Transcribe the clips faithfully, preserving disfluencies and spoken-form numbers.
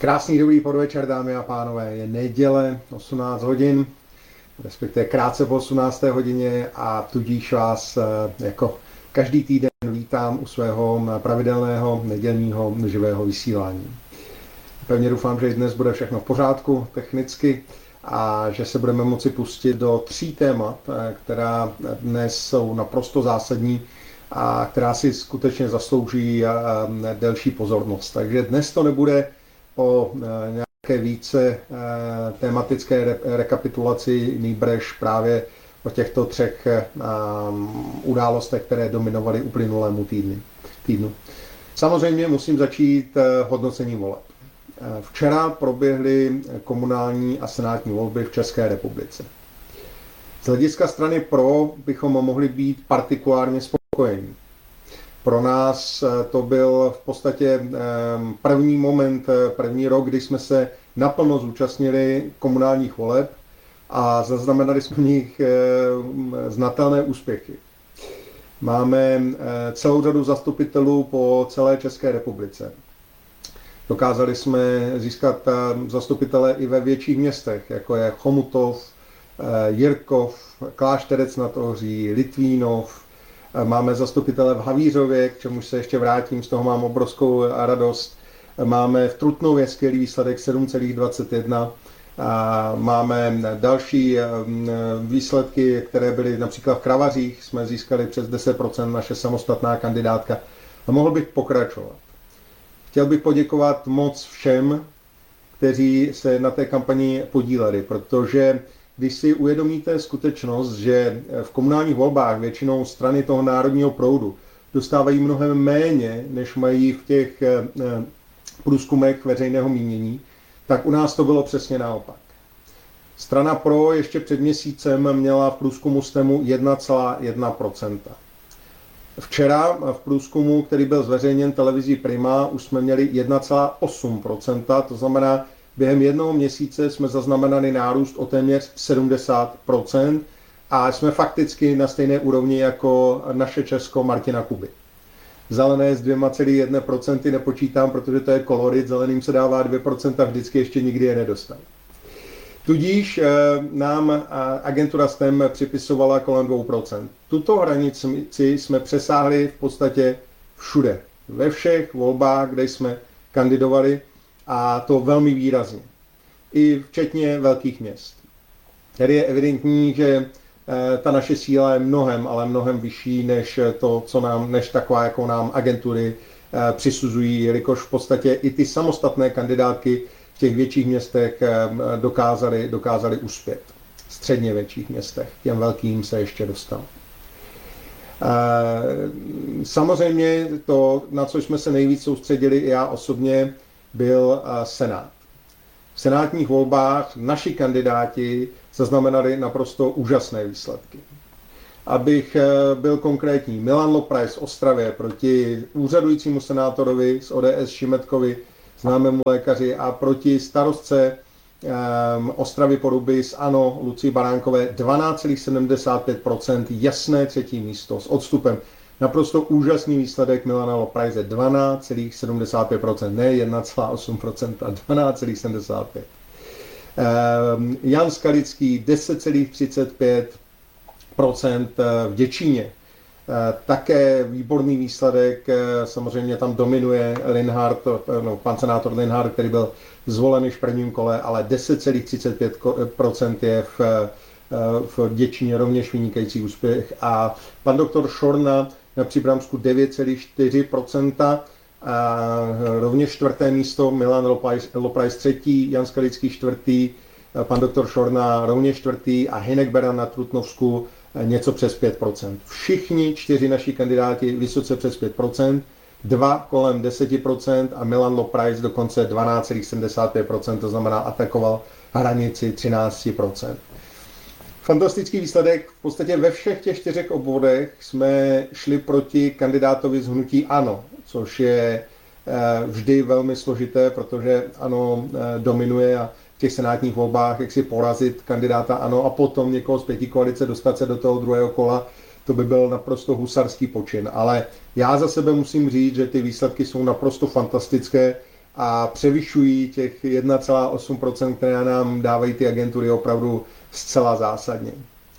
Krásný dobrý podvečer, dámy a pánové. Je neděle, osmnáct hodin, respektive krátce po osmnácté hodině, a tudíž vás jako každý týden vítám u svého pravidelného nedělního živého vysílání. Pevně doufám, že i dnes bude všechno v pořádku technicky a že se budeme moci pustit do tří témat, která dnes jsou naprosto zásadní a která si skutečně zaslouží delší pozornost. Takže dnes to nebude o nějaké více tematické re- rekapitulaci, nýbrž právě o těchto třech událostech, které dominovaly uplynulému týdnu. týdnu. Samozřejmě musím začít hodnocením voleb. Včera proběhly komunální a senátní volby v České republice. Z hlediska strany Pro bychom mohli být partikulárně spokojení. Pro nás to byl v podstatě první moment, první rok, kdy jsme se naplno zúčastnili komunálních voleb a zaznamenali jsme v nich znatelné úspěchy. Máme celou řadu zastupitelů po celé České republice. Dokázali jsme získat zastupitele i ve větších městech, jako je Chomutov, Jirkov, Klášterec nad Ohří, Litvínov. Máme zastupitele v Havířově, k čemuž se ještě vrátím, z toho mám obrovskou radost. Máme v Trutnově skvělý výsledek sedm celá dvacet jedna. Máme další výsledky, které byly například v Kravařích, jsme získali přes deset procent, naše samostatná kandidátka. A mohl bych pokračovat. Chtěl bych poděkovat moc všem, kteří se na té kampani podíleli, protože když si uvědomíte skutečnost, že v komunálních volbách většinou strany toho národního proudu dostávají mnohem méně, než mají v těch průzkumech veřejného mínění, tak u nás to bylo přesně naopak. Strana Pro ještě před měsícem měla v průzkumu STEMu jedna celá jedna procenta. Včera v průzkumu, který byl zveřejněn televizí Prima, už jsme měli jedna celá osm procenta, to znamená, během jednoho měsíce jsme zaznamenali nárůst o téměř sedmdesát procent a jsme fakticky na stejné úrovni jako naše Česko Martina Kuby. Zelené s dvě celá jedna procenta nepočítám, protože to je kolorit, zeleným se dává dvě procenta, vždycky ještě nikdy je nedostal. Tudíž nám agentura STEM připisovala kolem dvě procenta. Tuto hranici jsme přesáhli v podstatě všude, ve všech volbách, kde jsme kandidovali, a to velmi výrazně. I včetně velkých měst. Tady je evidentní, že ta naše síla je mnohem, ale mnohem vyšší než to, co nám, než taková, jakou nám agentury přisuzují, jelikož v podstatě i ty samostatné kandidátky v těch větších městech dokázali, dokázali uspět. V středně větších městech. Těm velkým se ještě dostal. Samozřejmě to, na co jsme se nejvíc soustředili i já osobně, byl Senát. V senátních volbách naši kandidáti zaznamenali naprosto úžasné výsledky. Abych byl konkrétní, Milan Loprais z Ostravě proti úřadujícímu senátorovi z O D S Šimetkovi, známému lékaři, a proti starostce um, Ostravy Poruby z ANO Lucii Baránkové dvanáct celá sedmdesát pět procenta, jasné třetí místo s odstupem. Naprosto úžasný výsledek Milana Lopraise, dvanáct celá sedmdesát pět procenta, ne jedna celá osm procenta, dvanáct celá sedmdesát pět procenta. Jan Skalický deset celá třicet pět procent v Děčíně. Také výborný výsledek, samozřejmě tam dominuje Linhart, no, pan senátor Linhart, který byl zvolen již v prvním kole, ale deset celá třicet pět procent je v, v Děčíně rovněž vynikající úspěch. A pan doktor Šorna na Příbramsku devět celá čtyři procenta, a rovněž čtvrté místo Milan Loprais třetí, Jan Skalický čtvrtý, pan doktor Šorna rovněž čtvrtý a Hynek Beran na Trutnovsku něco přes pět procent. Všichni čtyři naši kandidáti vysoce přes pět procent, dva kolem deset procent a Milan Loprais dokonce dvanáct celá sedmdesát pět procent, to znamená atakoval hranici třináct procent. Fantastický výsledek. V podstatě ve všech těch čtyřech obvodech jsme šli proti kandidátovi z hnutí ANO, což je vždy velmi složité, protože ANO dominuje a v těch senátních volbách jak si porazit kandidáta ANO a potom někoho z pětikoalice dostat se do toho druhého kola, to by byl naprosto husarský počin. Ale já za sebe musím říct, že ty výsledky jsou naprosto fantastické a převyšují těch jedna celá osm procenta, které nám dávají ty agentury opravdu zcela zásadně.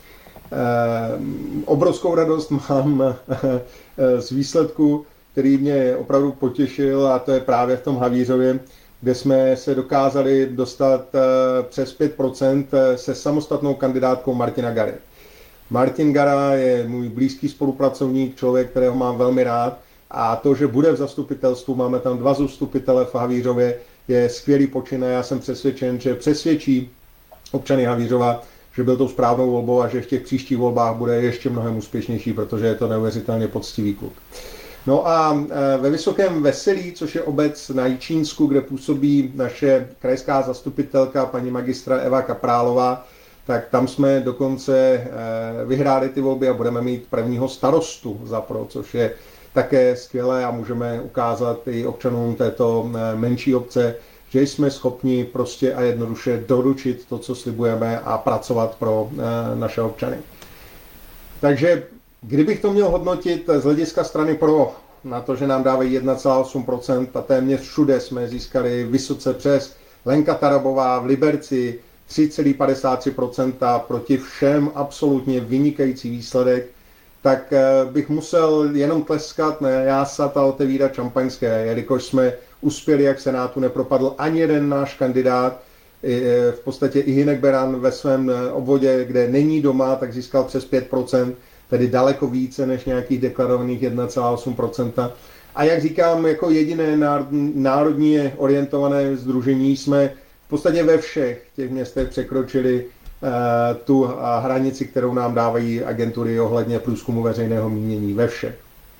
Obrovskou radost mám z výsledku, který mě opravdu potěšil, a to je právě v tom Havířově, kde jsme se dokázali dostat přes pět procent se samostatnou kandidátkou Martina Gary. Martin Gara je můj blízký spolupracovník, člověk, kterého mám velmi rád, a to, že bude v zastupitelstvu, máme tam dva zastupitele v Havířově, je skvělý počin a já jsem přesvědčen, že přesvědčí občany Havířova, že byl tou správnou volbou a že v těch příštích volbách bude ještě mnohem úspěšnější, protože je to neuvěřitelně poctivý kluk. No a ve Vysokém Veselí, což je obec na Jičínsku, kde působí naše krajská zastupitelka paní magistra Eva Kaprálová, tak tam jsme dokonce vyhráli ty volby a budeme mít prvního starostu za Pro, což je také skvělé a můžeme ukázat i občanům této menší obce, že jsme schopni prostě a jednoduše doručit to, co slibujeme, a pracovat pro naše občany. Takže kdybych to měl hodnotit z hlediska strany Pro, na to, že nám dávají jedna celá osm procenta a téměř všude jsme získali vysoce přes, Lenka Tarabová v Liberci tři celá padesát tři procenta proti všem, absolutně vynikající výsledek, tak bych musel jenom tleskat, ne, jásat a otevírat šampaňské, jelikož jsme uspěli, jak v Senátu nepropadl ani jeden náš kandidát. V podstatě i Hynek Beran ve svém obvodě, kde není doma, tak získal přes pět procent, tedy daleko více než nějakých deklarovaných jedna celá osm procenta. A jak říkám, jako jediné národně orientované sdružení jsme v podstatě ve všech těch městech překročili tu hranici, kterou nám dávají agentury ohledně průzkumu veřejného mínění, ve všech.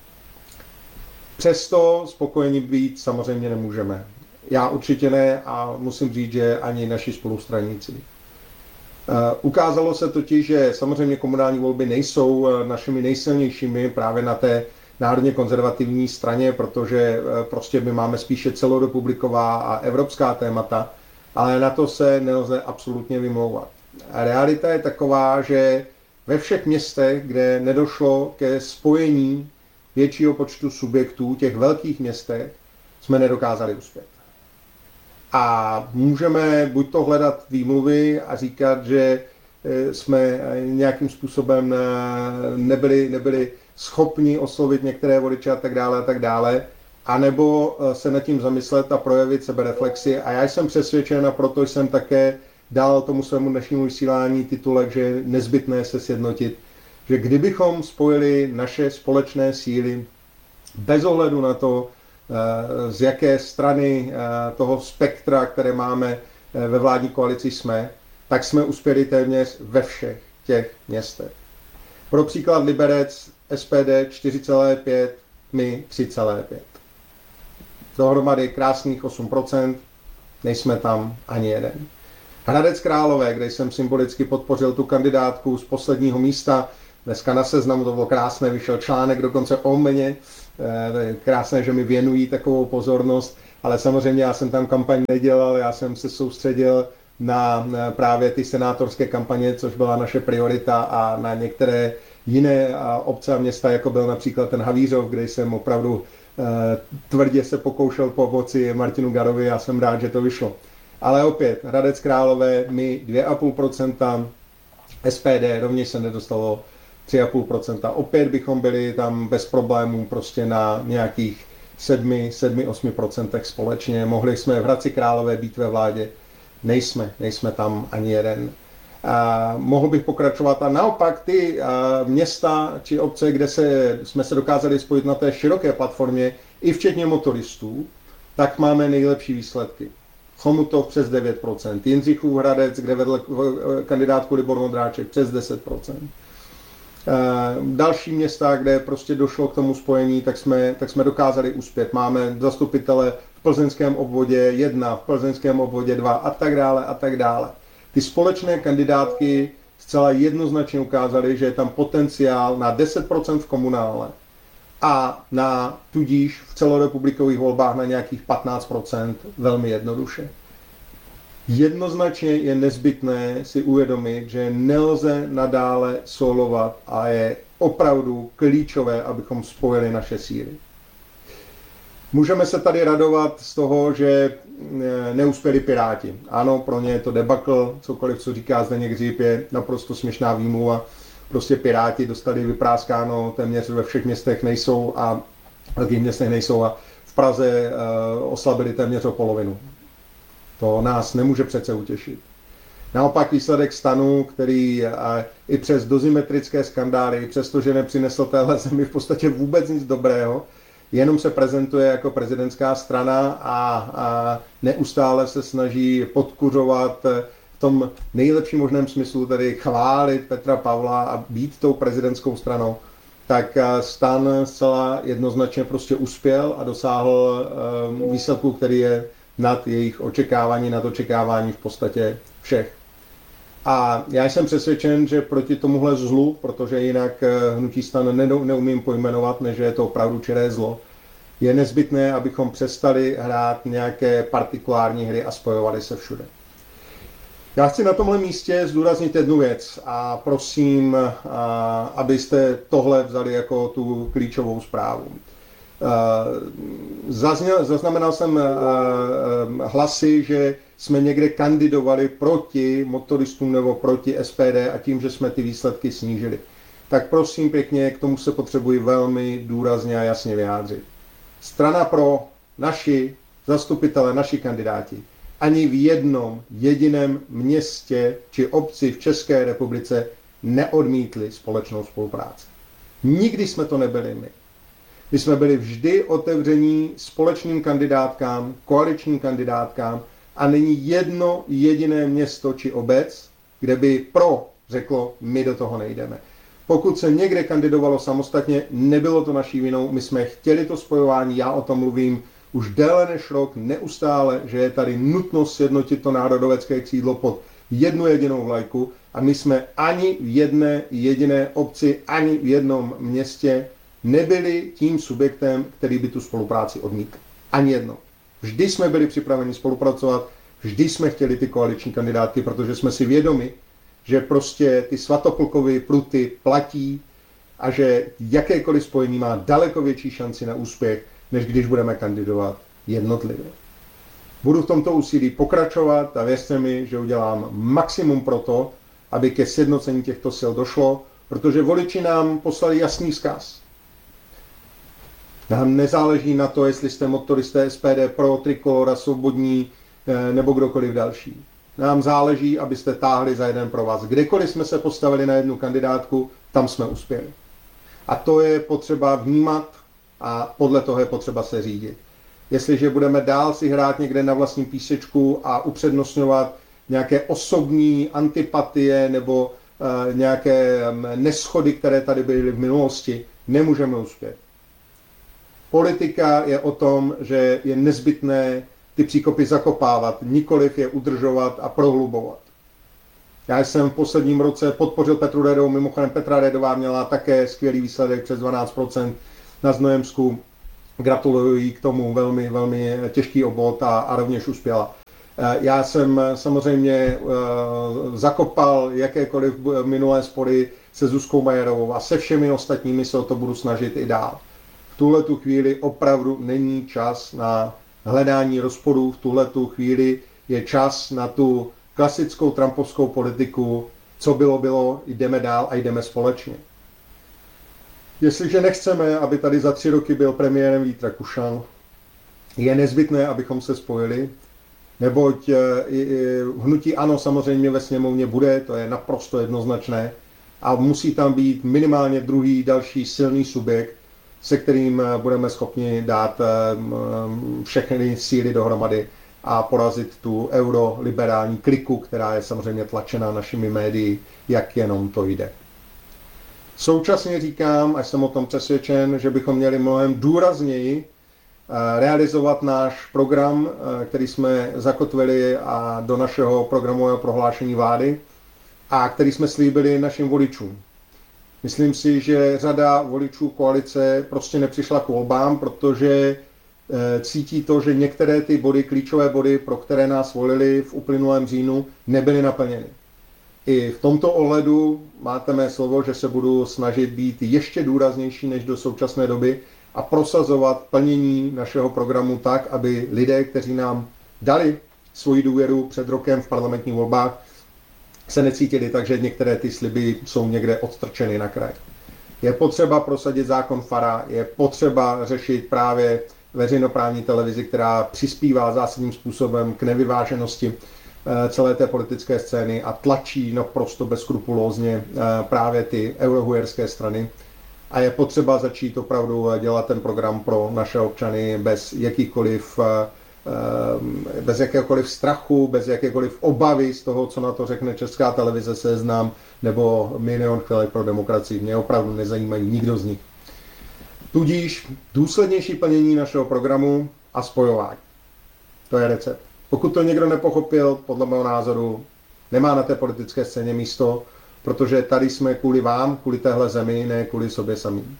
Přesto spokojeni být samozřejmě nemůžeme. Já určitě ne a musím říct, že ani naši spolustraníci. Ukázalo se totiž, že samozřejmě komunální volby nejsou našimi nejsilnějšími právě na té národně konzervativní straně, protože prostě my máme spíše celorepubliková a evropská témata, ale na to se nelze absolutně vymlouvat. A realita je taková, že ve všech městech, kde nedošlo ke spojení většího počtu subjektů, těch velkých městech, jsme nedokázali uspět. A můžeme buď to hledat výmluvy a říkat, že jsme nějakým způsobem nebyli, nebyli schopni oslovit některé voliče a tak dále a tak dále, anebo se nad tím zamyslet a projevit sebereflexi. A já jsem přesvědčen a proto jsem také dal tomu svému dnešnímu vysílání titulek, že je nezbytné se sjednotit, že kdybychom spojili naše společné síly bez ohledu na to, z jaké strany toho spektra, které máme ve vládní koalici jsme, tak jsme uspěli téměř ve všech těch městech. Pro příklad Liberec, S P D čtyři celá pět, my tři celá pět. Dohromady krásných osm procent, nejsme tam ani jeden. Hradec Králové, kde jsem symbolicky podpořil tu kandidátku z posledního místa, dneska na Seznamu, to bylo krásné, vyšel článek dokonce o mně, krásné, že mi věnují takovou pozornost, ale samozřejmě já jsem tam kampaň nedělal, já jsem se soustředil na právě ty senátorské kampaně, což byla naše priorita, a na některé jiné obce a města, jako byl například ten Havířov, kde jsem opravdu tvrdě se pokoušel pomoci Martinu Garovi, já jsem rád, že to vyšlo. Ale opět, Hradec Králové, my dvě celá pět procenta, S P D rovněž se nedostalo tři celá pět procenta. Opět bychom byli tam bez problémů prostě na nějakých sedm až osm procentech společně. Mohli jsme v Hradci Králové být ve vládě, nejsme, nejsme tam ani jeden. A mohl bych pokračovat a naopak ty města či obce, kde se, jsme se dokázali spojit na té široké platformě, i včetně motoristů, tak máme nejlepší výsledky. Chomutov přes devět procent, Jindřichův Hradec, kde vedl kandidátku Libor Modráček, přes deset procent. Další města, kde prostě došlo k tomu spojení, tak jsme, tak jsme dokázali uspět. Máme zastupitele v plzeňském obvodě jedna, v plzeňském obvodě dva a tak dále a tak dále. Ty společné kandidátky zcela jednoznačně ukázaly, že je tam potenciál na deset procent v komunále a na tudíž v celorepublikových volbách na nějakých patnáct procent velmi jednoduše. Jednoznačně je nezbytné si uvědomit, že nelze nadále solovat a je opravdu klíčové, abychom spojili naše síly. Můžeme se tady radovat z toho, že neuspěli Piráti. Ano, pro ně je to debakl, cokoliv, co říká Zdeněk Hřib, je naprosto směšná výmluva. Prostě Piráti dostali vypráskáno, téměř ve všech městech nejsou a v velkých městech nejsou a v Praze uh, oslabili téměř o polovinu. To nás nemůže přece utěšit. Naopak výsledek STANu, který uh, i přes dozimetrické skandály, i přes to, že nepřinesl téhle zemi v podstatě vůbec nic dobrého, jenom se prezentuje jako prezidentská strana a, a neustále se snaží podkuřovat v tom nejlepším možném smyslu, tedy chválit Petra Pavla a být tou prezidentskou stranou, tak STAN zcela jednoznačně prostě uspěl a dosáhl um, výsledku, který je nad jejich očekávání, nad očekávání v podstatě všech. A já jsem přesvědčen, že proti tomuhle zlu, protože jinak hnutí STAN neumím pojmenovat, než je to opravdu čiré zlo, je nezbytné, abychom přestali hrát nějaké partikulární hry a spojovali se všude. Já chci na tomhle místě zdůraznit jednu věc a prosím, abyste tohle vzali jako tu klíčovou zprávu. Zazněl, zaznamenal jsem hlasy, že jsme někde kandidovali proti motoristům nebo proti S P D a tím, že jsme ty výsledky snížili. Tak prosím pěkně, k tomu se potřebuji velmi důrazně a jasně vyjádřit. Strana pro naši zastupitele, naši kandidáti, ani v jednom jediném městě či obci v České republice neodmítli společnou spolupráci. Nikdy jsme to nebyli my. My jsme byli vždy otevření společným kandidátkám, koaličním kandidátkám a není jedno jediné město či obec, kde by pro řeklo, my do toho nejdeme. Pokud se někde kandidovalo samostatně, nebylo to naší vinou, my jsme chtěli to spojování, já o tom mluvím už déle než rok, neustále, že je tady nutnost sjednotit to národovecké křídlo pod jednu jedinou vlajku a my jsme ani v jedné jediné obci, ani v jednom městě nebyli tím subjektem, který by tu spolupráci odmítl. Ani jedno. Vždy jsme byli připraveni spolupracovat, vždy jsme chtěli ty koaliční kandidátky, protože jsme si vědomi, že prostě ty Svatoplkovy pruty platí a že jakékoliv spojení má daleko větší šanci na úspěch, než když budeme kandidovat jednotlivě. Budu v tomto úsilí pokračovat a věřte mi, že udělám maximum pro to, aby ke sjednocení těchto sil došlo, protože voliči nám poslali jasný vzkaz. Nám nezáleží na to, jestli jste motoristé S P D, pro, Trikolora, Svobodní nebo kdokoliv další. Nám záleží, abyste táhli za jeden pro vás. Kdekoliv jsme se postavili na jednu kandidátku, tam jsme uspěli. A to je potřeba vnímat a podle toho je potřeba se řídit. Jestliže budeme dál si hrát někde na vlastní písečku a upřednostňovat nějaké osobní antipatie nebo uh, nějaké um, neschody, které tady byly v minulosti, nemůžeme uspět. Politika je o tom, že je nezbytné ty příkopy zakopávat, nikoliv je udržovat a prohlubovat. Já jsem v posledním roce podpořil Petru Redovou, mimochodem Petra Redová měla také skvělý výsledek přes dvanáct procent na Znojemsku. Gratuluji k tomu, velmi, velmi těžký obvod a, a rovněž uspěla. Já jsem samozřejmě uh, zakopal jakékoliv minulé spory se Zuzkou Majerovou a se všemi ostatními se o to budu snažit i dál. V tuhle tu chvíli opravdu není čas na hledání rozporů, v tuhle tu chvíli je čas na tu klasickou trumpovskou politiku, co bylo, bylo, jdeme dál a jdeme společně. Jestliže nechceme, aby tady za tři roky byl premiérem Vít Rakušan, je nezbytné, abychom se spojili, neboť hnutí ANO samozřejmě ve sněmovně bude, to je naprosto jednoznačné, a musí tam být minimálně druhý další silný subjekt, se kterým budeme schopni dát všechny síly dohromady a porazit tu euroliberální kliku, která je samozřejmě tlačena našimi médii, jak jenom to jde. Současně říkám, a jsem o tom přesvědčen, že bychom měli mnohem důrazněji realizovat náš program, který jsme zakotvili a do našeho programového prohlášení vlády a který jsme slíbili našim voličům. Myslím si, že řada voličů koalice prostě nepřišla k volbám, protože cítí to, že některé ty body, klíčové body, pro které nás volili v uplynulém říjnu, nebyly naplněny. I v tomto ohledu máte mé slovo, že se budu snažit být ještě důraznější než do současné doby a prosazovat plnění našeho programu tak, aby lidé, kteří nám dali svoji důvěru před rokem v parlamentních volbách, se necítili tak, že některé ty sliby jsou někde odstrčeny na kraj. Je potřeba prosadit zákon Fara, je potřeba řešit právě veřejnoprávní televizi, která přispívá zásadním způsobem k nevyváženosti celé té politické scény a tlačí naprosto bezskrupulózně právě ty eurohujerské strany. A je potřeba začít opravdu dělat ten program pro naše občany bez jakýchkoliv, bez jakéhokoliv strachu, bez jakékoliv obavy z toho, co na to řekne Česká televize, Seznam nebo Milion chvilek pro demokracii. Mě opravdu nezajímají nikdo z nich. Tudíž důslednější plnění našeho programu a spojování. To je recept. Pokud to někdo nepochopil, podle mého názoru, nemá na té politické scéně místo, protože tady jsme kvůli vám, kvůli téhle zemi, ne kvůli sobě samým.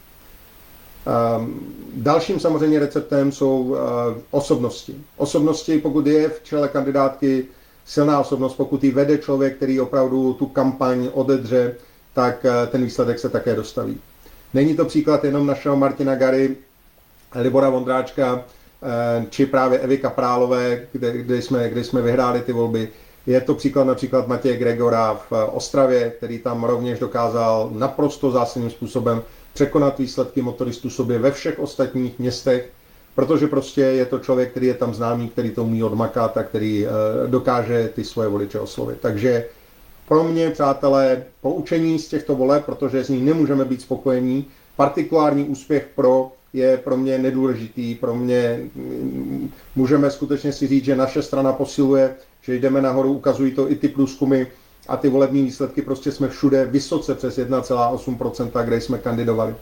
Um, dalším samozřejmě receptem jsou uh, osobnosti. Osobnosti, pokud je v čele kandidátky silná osobnost, pokud ji vede člověk, který opravdu tu kampaň odedře, tak uh, ten výsledek se také dostaví. Není to příklad jenom našeho Martina Gary, Libora Vondráčka, uh, či právě Evy Kaprálové, kde, kde, jsme, kde jsme vyhráli ty volby. Je to příklad například Matěje Gregora v Ostravě, který tam rovněž dokázal naprosto zásadním způsobem překonat výsledky motoristů sobě ve všech ostatních městech, protože prostě je to člověk, který je tam známý, který to umí odmakat a který dokáže ty svoje voliče oslovit. Takže pro mě, přátelé, poučení z těchto voleb, protože z nich nemůžeme být spokojení, partikulární úspěch pro je pro mě nedůležitý. Pro mě můžeme skutečně si říct, že naše strana posiluje, že jdeme nahoru, ukazují to i ty průzkumy a ty volební výsledky, prostě jsme všude vysoce přes jedna celá osm procenta, kde jsme kandidovali.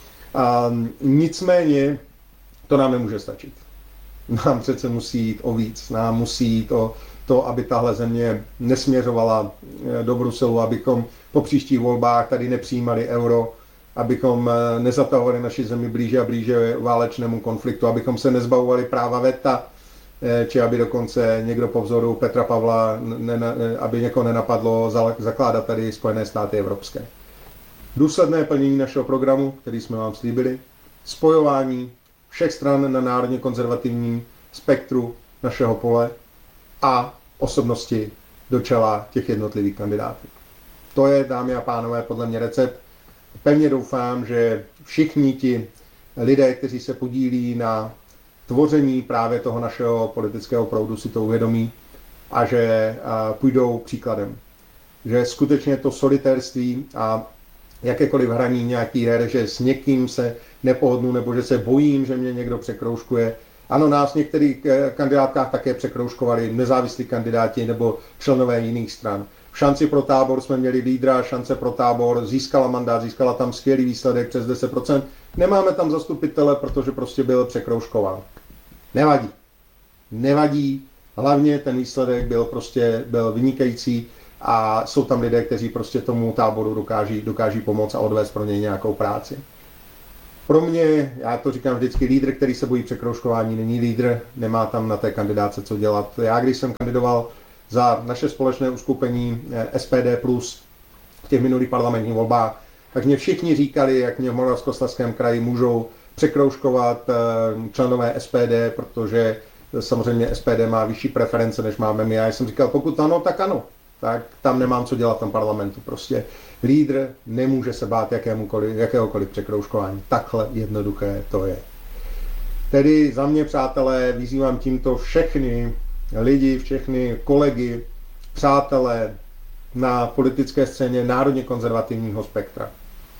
A nicméně to nám nemůže stačit. Nám přece musí jít o víc, nám musí jít o to, aby tahle země nesměřovala do Bruselu, abychom po příštích volbách tady nepřijímali euro, abychom nezatahovali naši zemi blíže a blíže válečnému konfliktu, abychom se nezbavovali práva veta, či aby dokonce někdo po vzoru Petra Pavla, ne, ne, aby někoho nenapadlo zakládat tady Spojené státy evropské. Důsledné plnění našeho programu, který jsme vám slíbili, spojování všech stran na národně konzervativním spektru našeho pole a osobnosti do čela těch jednotlivých kandidátů. To je, dámy a pánové, podle mě recept. Pevně doufám, že všichni ti lidé, kteří se podílí na tvoření právě toho našeho politického proudu, si to uvědomí a že půjdou příkladem. Že skutečně to solitérství a jakékoliv hraní nějaký her, že s někým se nepohodnu nebo že se bojím, že mě někdo překroužkuje. Ano, nás v některých kandidátkách také překroužkovali nezávislí kandidáti nebo členové jiných stran. V šanci pro Tábor jsme měli lídra, šance pro Tábor získala mandát, získala tam skvělý výsledek přes deset procent. Nemáme tam zastupitele, protože prostě byl překroužkován. Nevadí. Nevadí. Hlavně ten výsledek byl prostě byl vynikající a jsou tam lidé, kteří prostě tomu Táboru dokáží, dokáží pomoct a odvést pro něj nějakou práci. Pro mě, já to říkám vždycky, lídr, který se bojí překroužkování, není lídr, nemá tam na té kandidáce co dělat. Já, když jsem kandidoval za naše společné uskupení S P D plus v těch minulých parlamentních volbách, tak mě všichni říkali, jak mě v Moravskoslezském kraji můžou překroužkovat členové S P D, protože samozřejmě S P D má vyšší preference, než máme my. Já jsem říkal, pokud ano, tak ano. Tak tam nemám co dělat v tom parlamentu. Prostě lídr nemůže se bát jakéhokoliv překroužkování. Takhle jednoduché to je. Tedy za mě, přátelé, vyzývám tímto všechny lidi, všechny kolegy, přátelé na politické scéně národně konzervativního spektra.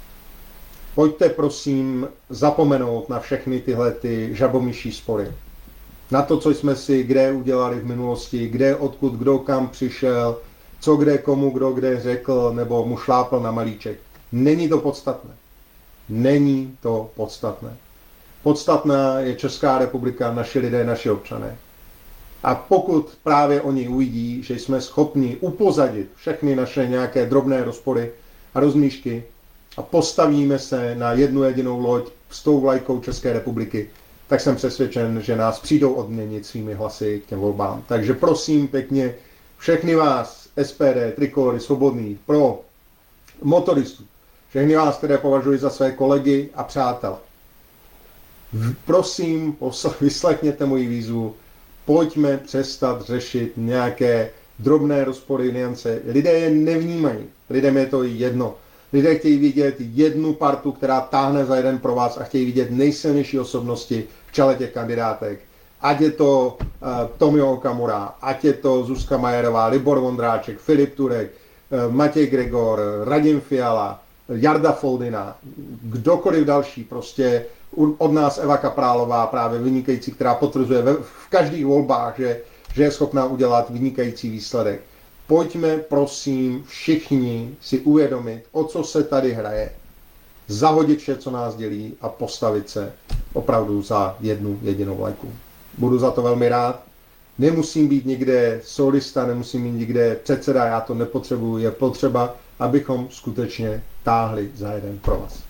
Pojďte prosím zapomenout na všechny tyhle ty žabomyší spory. Na to, co jsme si kde udělali v minulosti, kde, odkud, kdo kam přišel, co kde komu, kdo kde řekl, nebo mu šlápl na malíček. Není to podstatné. Není to podstatné. Podstatná je Česká republika, naši lidé, naši občané. A pokud právě oni uvidí, že jsme schopni upozadit všechny naše nějaké drobné rozpory a rozmíšky a postavíme se na jednu jedinou loď s tou vlajkou České republiky, tak jsem přesvědčen, že nás přijdou odměnit svými hlasy k těm volbám. Takže prosím pěkně všechny vás, S P D, Trikolory, Svobodný, pro motoristů, všechny vás, které považuji za své kolegy a přátele. Prosím, vyslechněte moji výzvu, pojďme přestat řešit nějaké drobné rozpory, niance. Lidé je nevnímají, lidem je to jedno. Lidé chtějí vidět jednu partu, která táhne za jeden pro vás a chtějí vidět nejsilnější osobnosti v čele těch kandidátek. Ať je to uh, Tomio Okamura, ať je to Zuzka Majerová, Libor Vondráček, Filip Turek, uh, Matěj Gregor, Radim Fiala, Jarda Foldina, kdokoliv další, prostě od nás Eva Kaprálová, právě vynikající, která potvrzuje ve, v každých volbách, že, že je schopná udělat vynikající výsledek. Pojďme, prosím, všichni si uvědomit, o co se tady hraje, zahodit vše, co nás dělí a postavit se opravdu za jednu jedinou vlajku. Budu za to velmi rád. Nemusím být nikde solista, nemusím být nikde předseda, já to nepotřebuji. Je potřeba, abychom skutečně táhli za jeden provaz.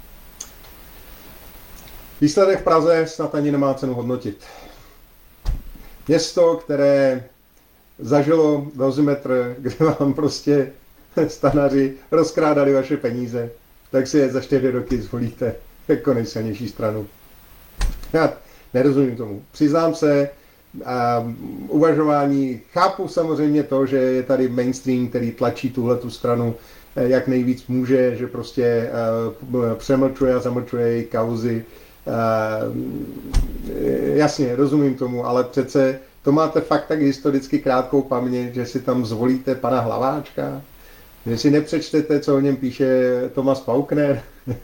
Výsledek v Praze snad ani nemá cenu hodnotit. Město, které zažilo dozimetr, kde vám prostě stanaři rozkrádali vaše peníze, tak si je za čtyři roky zvolíte jako nejsilnější stranu. Já nerozumím tomu. Přiznám se, um, uvažování, chápu samozřejmě to, že je tady mainstream, který tlačí tuhletu stranu, jak nejvíc může, že prostě uh, přemlčuje a zamlčuje její kauzy. Uh, jasně, rozumím tomu, ale přece to máte fakt tak historicky krátkou paměť, že si tam zvolíte pana Hlaváčka, že si nepřečtete, co o něm píše Thomas Faulkner.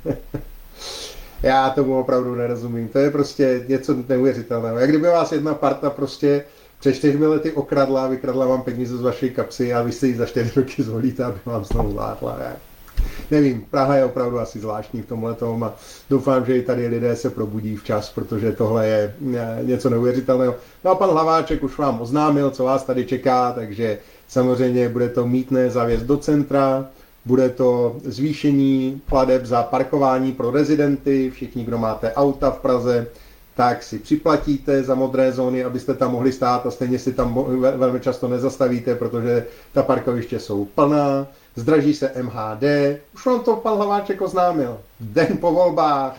Já tomu opravdu nerozumím. To je prostě něco neuvěřitelného. Jak kdyby vás jedna parta prostě před čtyřmi lety okradla, vykradla vám peníze z vaší kapsy a vy si ji za čtyři roky zvolíte, aby vám znovu vládla. Já nevím, Praha je opravdu asi zvláštní v tomhletom a doufám, že i tady lidé se probudí včas, protože tohle je něco neuvěřitelného. No a pan Hlaváček už vám oznámil, co vás tady čeká, takže samozřejmě bude to mýtné závěs do centra, bude to zvýšení plateb za parkování pro rezidenty, všichni, kdo máte auta v Praze, tak si připlatíte za modré zóny, abyste tam mohli stát a stejně si tam velmi často nezastavíte, protože ta parkoviště jsou plná. Zdraží se M H D, už vám to pan Hlaváček oznámil. Den po volbách.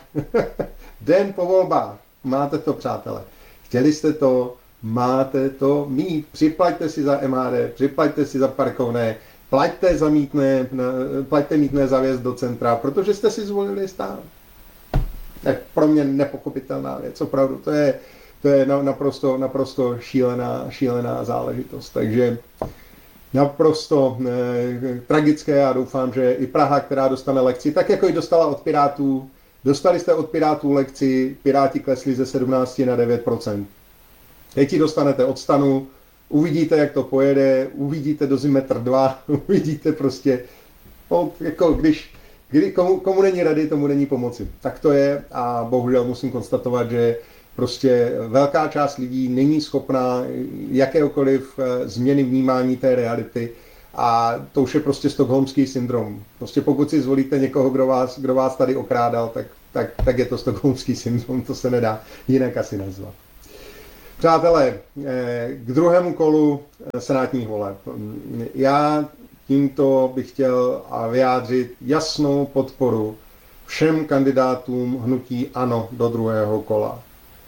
Den po volbách. Máte to, přátelé. Chtěli jste to, máte to mít. Připlaťte si za M H D, připlaťte si za parkovné, plaťte za mítné, plaťte mítné za vjezd do centra, protože jste si zvolili stát. Tak pro mě nepochopitelná věc, opravdu. To je, to je naprosto, naprosto šílená, šílená záležitost. Takže naprosto eh, tragické. Já doufám, že i Praha, která dostane lekci, tak jako ji dostala od Pirátů, dostali jste od Pirátů lekci, Piráti klesli ze sedmnáct na devět procent. Teď ji dostanete od Stanu, uvidíte, jak to pojede, uvidíte dozimetr dva, uvidíte prostě, no, jako když, kdy, komu, komu není rady, tomu není pomoci. Tak to je a bohužel musím konstatovat, že prostě velká část lidí není schopná jakéhokoliv změny vnímání té reality a to už je prostě stockholmský syndrom. Prostě pokud si zvolíte někoho, kdo vás, kdo vás tady okrádal, tak, tak, tak je to stockholmský syndrom, to se nedá jinak asi nazvat. Přátelé, k druhému kolu senátních voleb. Já tímto bych chtěl vyjádřit jasnou podporu všem kandidátům hnutí ANO do druhého kola.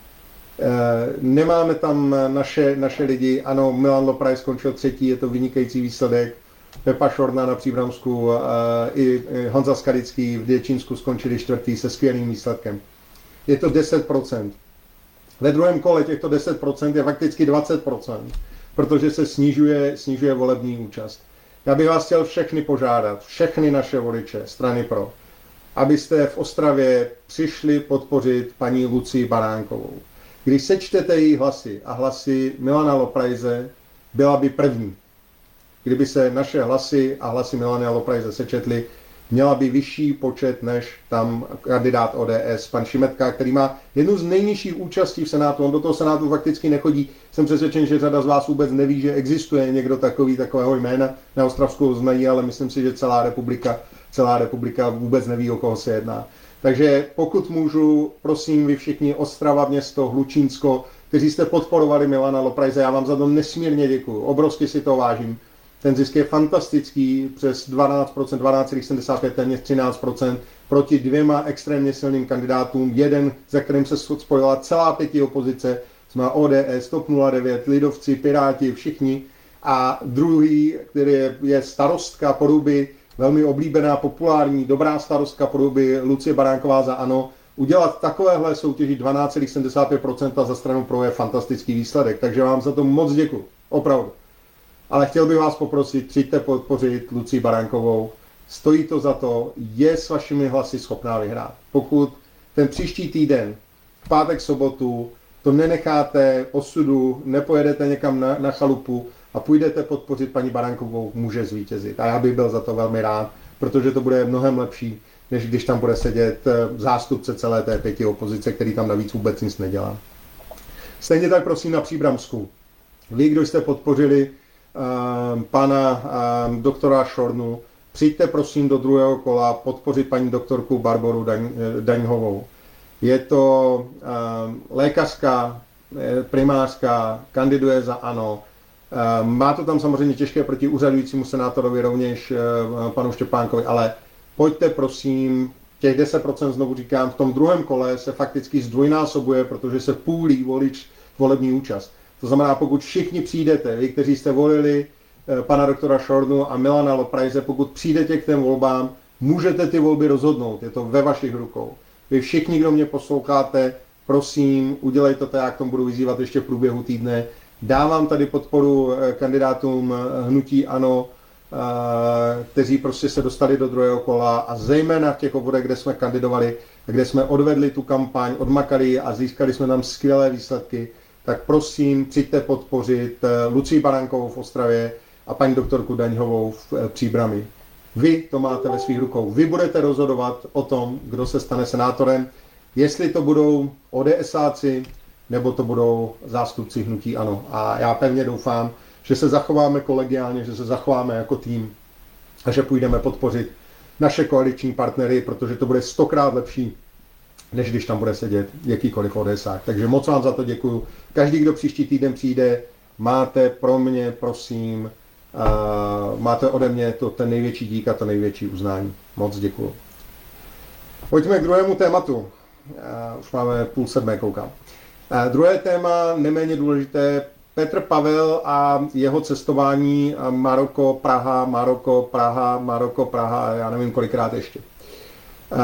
Nemáme tam naše, naše lidi, ano, Milan Lopraj skončil třetí, je to vynikající výsledek, Pepa Šorna na Příbramsku i Honza Skalický v Děčínsku skončili čtvrtý se skvělým výsledkem. Je to deset procent. Ve druhém kole těchto deset procent je fakticky dvacet procent, protože se snižuje, snižuje volební účast. Já bych vás chtěl všechny požádat, všechny naše voliče, strany pro, abyste v Ostravě přišli podpořit paní Lucii Baránkovou. Když sečtete její hlasy a hlasy Milana Loprajze, byla by první. Kdyby se naše hlasy a hlasy Milana Loprajze sečetly, měla by vyšší počet než tam kandidát O D S, pan Šimetka, který má jednu z nejnižších účastí v Senátu. On do toho Senátu fakticky nechodí. Jsem přesvědčen, že řada z vás vůbec neví, že existuje někdo takový, takového jména. Na Ostravsku ho znají, ale myslím si, že celá republika, celá republika vůbec neví, o koho se jedná. Takže pokud můžu, prosím vy všichni, Ostrava, město, Hlučínsko, kteří jste podporovali Milana Loprajze, já vám za to nesmírně děkuju, obrovsky si to vážím. ten zisk je fantastický, přes dvanáct procent, dvanáct celá sedmdesát pět, téměř třináct procent proti dvěma extrémně silným kandidátům. Jeden, za kterým se spojila celá pěti opozice, jsme O D S, TOP nula devět, Lidovci, Piráti, všichni. A druhý, který je, je starostka Poruby, velmi oblíbená, populární, dobrá starostka Poruby, Lucie Baránková za ANO. Udělat takovéhle soutěži dvanáct celá sedmdesát pět procent za stranu Pro je fantastický výsledek, takže vám za to moc děkuji, opravdu. Ale chtěl bych vás poprosit, přijďte podpořit Lucii Baránkovou, stojí to za to, je s vašimi hlasy schopná vyhrát. Pokud ten příští týden, v pátek, sobotu, to nenecháte osudu, nepojedete někam na, na chalupu a půjdete podpořit paní Baránkovou, může zvítězit. A já bych byl za to velmi rád, protože to bude mnohem lepší, než když tam bude sedět zástupce celé té pěti opozice, který tam navíc vůbec nic nedělá. Stejně tak prosím na Příbramsku. Vy, kdo jste podpořili uh, pana uh, doktora Šornu, přijďte prosím do druhého kola podpořit paní doktorku Barboru Daň, Daňhovou. Je to uh, lékařka, primářka, kandiduje za ANO. Uh, má to tam samozřejmě těžké proti úřadujícímu senátorovi, rovněž uh, panu Štěpánkovi, ale pojďte prosím, těch deset procent znovu říkám, v tom druhém kole se fakticky zdvojnásobuje, protože se půlí volič volební účast. To znamená, pokud všichni přijdete, vy, kteří jste volili uh, pana doktora Šornu a Milana Loprajze, pokud přijdete k těm volbám, můžete ty volby rozhodnout, je to ve vašich rukou. Vy všichni, kdo mě posloucháte, prosím, udělejte to, já k tomu budu vyzývat ještě v průběhu týdne. Dávám tady podporu kandidátům hnutí ANO, kteří prostě se dostali do druhého kola a zejména v těch obvodech, kde jsme kandidovali, kde jsme odvedli tu kampaň, odmakali a získali jsme tam skvělé výsledky, tak prosím, přijďte podpořit Lucii Baránkovou v Ostravě a paní doktorku Daňhovou v Příbrami. Vy to máte ve svých rukou. Vy budete rozhodovat o tom, kdo se stane senátorem, jestli to budou ODSáci, nebo to budou zástupci hnutí ANO. A já pevně doufám, že se zachováme kolegiálně, že se zachováme jako tým a že půjdeme podpořit naše koaliční partnery, protože to bude stokrát lepší, než když tam bude sedět jakýkoliv ODSák. Takže moc vám za to děkuju. Každý, kdo příští týden přijde, máte pro mě, prosím, Uh, máte ode mě to, ten největší dík a to největší uznání. Moc děkuju. Pojďme k druhému tématu. Uh, už máme půl sedmé, koukám. Uh, druhé téma, neméně důležité, Petr Pavel a jeho cestování Maroko, Praha, Maroko, Praha, Maroko, Praha, já nevím kolikrát ještě. Uh,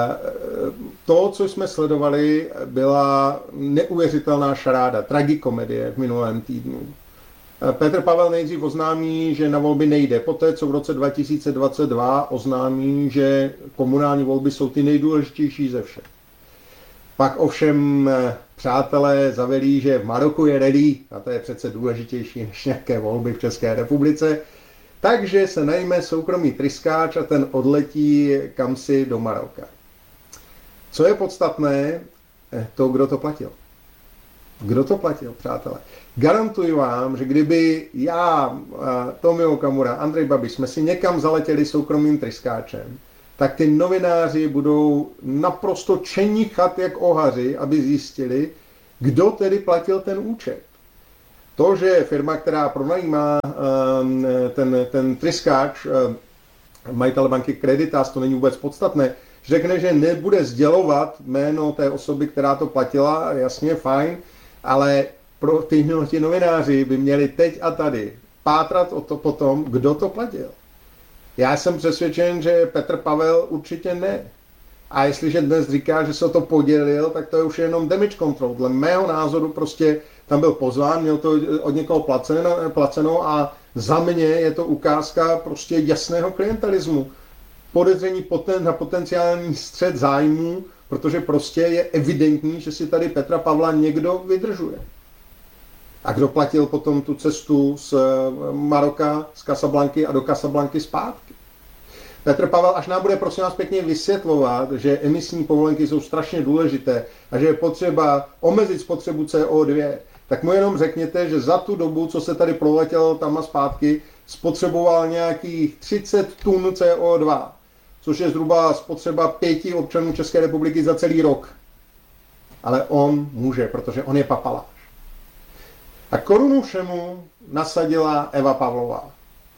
to, co jsme sledovali, byla neuvěřitelná šaráda, tragikomedie v minulém týdnu. Petr Pavel nejdřív oznámí, že na volby nejde. Poté, co v roce dva tisíce dvacet dva oznámí, že komunální volby jsou ty nejdůležitější ze všech. Pak ovšem přátelé zavelí, že v Maroku je ready, a to je přece důležitější než nějaké volby v České republice, takže se najme soukromý tryskáč a ten odletí kamsi do Maroka. Co je podstatné, to, kdo to platil. Kdo to platil, přátelé? Garantuji vám, že kdyby já, Tomio Okamura, Andrej Babiš jsme si někam zaletěli soukromým tryskáčem, tak ty novináři budou naprosto čenichat jak ohaři, aby zjistili, kdo tedy platil ten účet. To, že firma, která pronajímá ten, ten tryskáč, majitele banky Creditas, to není vůbec podstatné, řekne, že nebude sdělovat jméno té osoby, která to platila, jasně, fajn, ale pro ty, ty novináři by měli teď a tady pátrat o to potom, kdo to platil. Já jsem přesvědčen, že Petr Pavel určitě ne. A jestliže dnes říká, že se o to podělil, tak to je už jenom damage control. Dle mého názoru prostě tam byl pozván, měl to od někoho placeno, placeno a za mě je to ukázka prostě jasného klientelismu. Podezření poten, na potenciální střet zájmů, protože prostě je evidentní, že si tady Petra Pavla někdo vydržuje. A kdo platil potom tu cestu z Maroka, z Casablanky a do Casablanky zpátky? Petr Pavel, až nám bude prosím vás pěkně vysvětlovat, že emisní povolenky jsou strašně důležité a že je potřeba omezit spotřebu C O dva, tak mu jenom řekněte, že za tu dobu, co se tady proletěl tam a zpátky, spotřeboval nějakých třicet tun C O dva, což je zhruba spotřeba pěti občanů České republiky za celý rok. Ale on může, protože on je papaláš. A korunu všemu nasadila Eva Pavlová.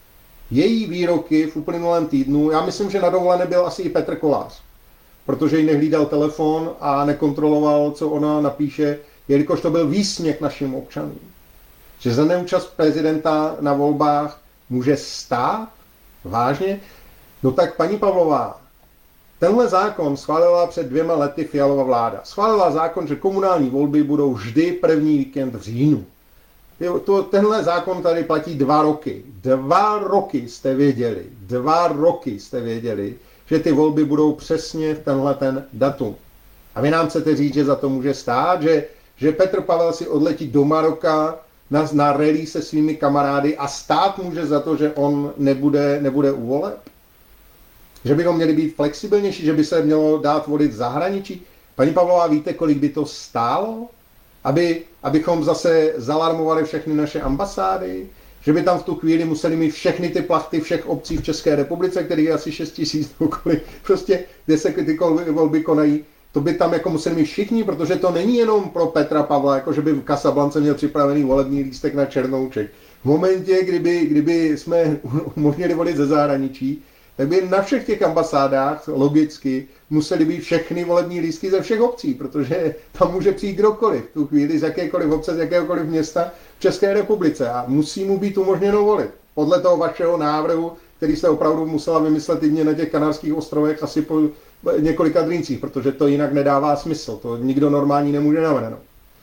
její výroky v uplynulém týdnu, já myslím, že na dovolené byl asi i Petr Kolář, protože jí nehlídal telefon a nekontroloval, co ona napíše, jelikož to byl výsměch našim občanům. Že za neúčast prezidenta na volbách může stát? Vážně? No tak paní Pavlová, tenhle zákon schválila před dvěma lety Fialova vláda. Schválila zákon, že komunální volby budou vždy první víkend v říjnu. To, tenhle zákon tady platí dva roky. Dva roky jste věděli, dva roky jste věděli, že ty volby budou přesně v tenhle ten datum. A vy nám chcete říct, že za to může stát, že, že Petr Pavel si odletí do Maroka na, na rally se svými kamarády a stát může za to, že on nebude, nebude u voleb? Že bychom měli být flexibilnější, že by se mělo dát volit v zahraničí? Paní Pavlová, víte, kolik by to stálo? Aby, abychom zase zalarmovali všechny naše ambasády? Že by tam v tu chvíli museli mít všechny ty plachty všech obcí v České republice, kterých je asi šest tisíc, prostě, kde se ty volby konají. To by tam jako museli mít všichni, protože to není jenom pro Petra Pavla, jako že by v Casablance měl připravený volební lístek na černouček. V momentě, kdyby, kdyby jsme umožnili volit ze zahraničí, tak by na všech těch ambasádách logicky museli být všechny volební lístky ze všech obcí, protože tam může přijít kdokoliv v tu chvíli z jakékoliv obce, z jakéhokoliv města v České republice a musí mu být umožněno volit. Podle toho vašeho návrhu, který jste opravdu musela vymyslet i na těch Kanárských ostrovech asi po několika drincích, protože to jinak nedává smysl, to nikdo normální nemůže navrhnout.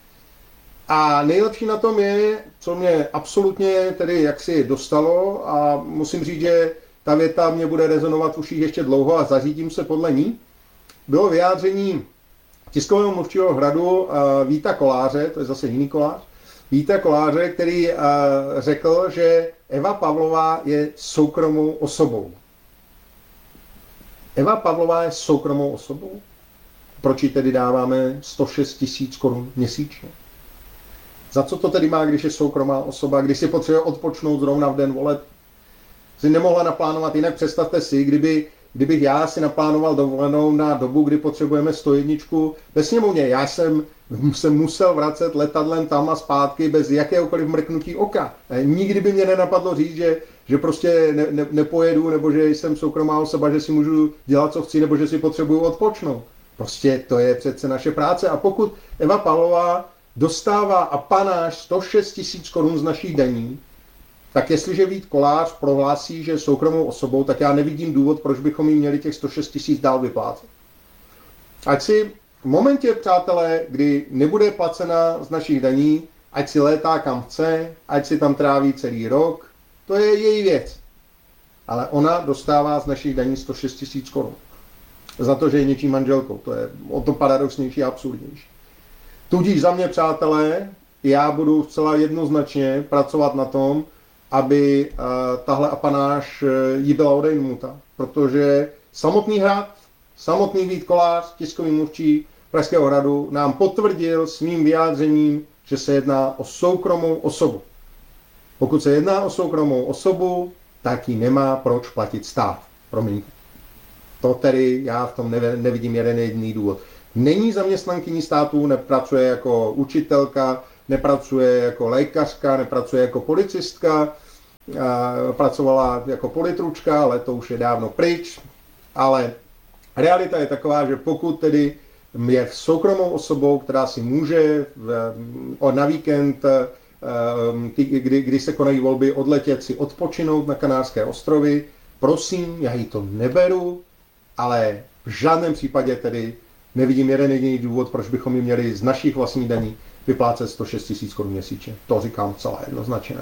A nejlepší na tom je, co mě absolutně tedy jaksi dostalo a musím říct, že ta věta mě bude rezonovat v uších ještě dlouho a zařídím se podle ní, bylo vyjádření tiskového mluvčího Hradu Víta Koláře, to je zase jiný Kolář, Víta Koláře, který řekl, že Eva Pavlová je soukromou osobou. Eva Pavlová je soukromou osobou? Proč jí tedy dáváme sto šest tisíc korun měsíčně? Za co to tedy má, když je soukromá osoba, když si potřebuje odpočnout zrovna v den voleb? Si nemohla naplánovat jinak, představte si, kdyby, kdybych já si naplánoval dovolenou na dobu, kdy potřebujeme sto jedna ve sněmovně. Já jsem se musel vracet letadlem tam a zpátky bez jakéhokoliv mrknutí oka. Nikdy by mě nenapadlo říct, že, že prostě ne, ne, nepojedu, nebo že jsem soukromá osoba, že si můžu dělat, co chci, nebo že si potřebuju odpočnout. Prostě to je přece naše práce. A pokud Eva Pavlová dostává apanáž sto šest tisíc korun z našich daní, tak jestliže Vít Kolář prohlásí, že je soukromou osobou, tak já nevidím důvod, proč bychom jí měli těch sto šest tisíc dál vyplácet. Ať si v momentě, přátelé, kdy nebude placena z našich daní, ať si létá kam chce, ať si tam tráví celý rok, to je její věc. Ale ona dostává z našich daní sto šest tisíc korun. Za to, že je něčí manželkou. To je o to paradoxnější a absurdnější. Tudíž za mě, přátelé, já budu zcela jednoznačně pracovat na tom, aby uh, tahle apanáž uh, jí byla odejmuta. Protože samotný Hrad, samotný Vít Kolář, tiskový mluvčí Pražského hradu, nám potvrdil svým vyjádřením, že se jedná o soukromou osobu. Pokud se jedná o soukromou osobu, tak ji nemá proč platit stát. Promiňte. To tedy já v tom nevidím jeden jediný důvod. Není zaměstnankyní státu, nepracuje jako učitelka, nepracuje jako lékařka, nepracuje jako policistka, pracovala jako politručka, ale to už je dávno pryč. Ale realita je taková, že pokud tedy je soukromou osobou, která si může v, na víkend, kdy, kdy se konají volby, odletět si odpočinout na Kanárské ostrovy, prosím, já jí to neberu, ale v žádném případě tedy nevidím jeden jediný důvod, proč bychom ji měli z našich vlastních daní vyplácet sto šest tisíc korun měsíčně. To říkám celé jednoznačně.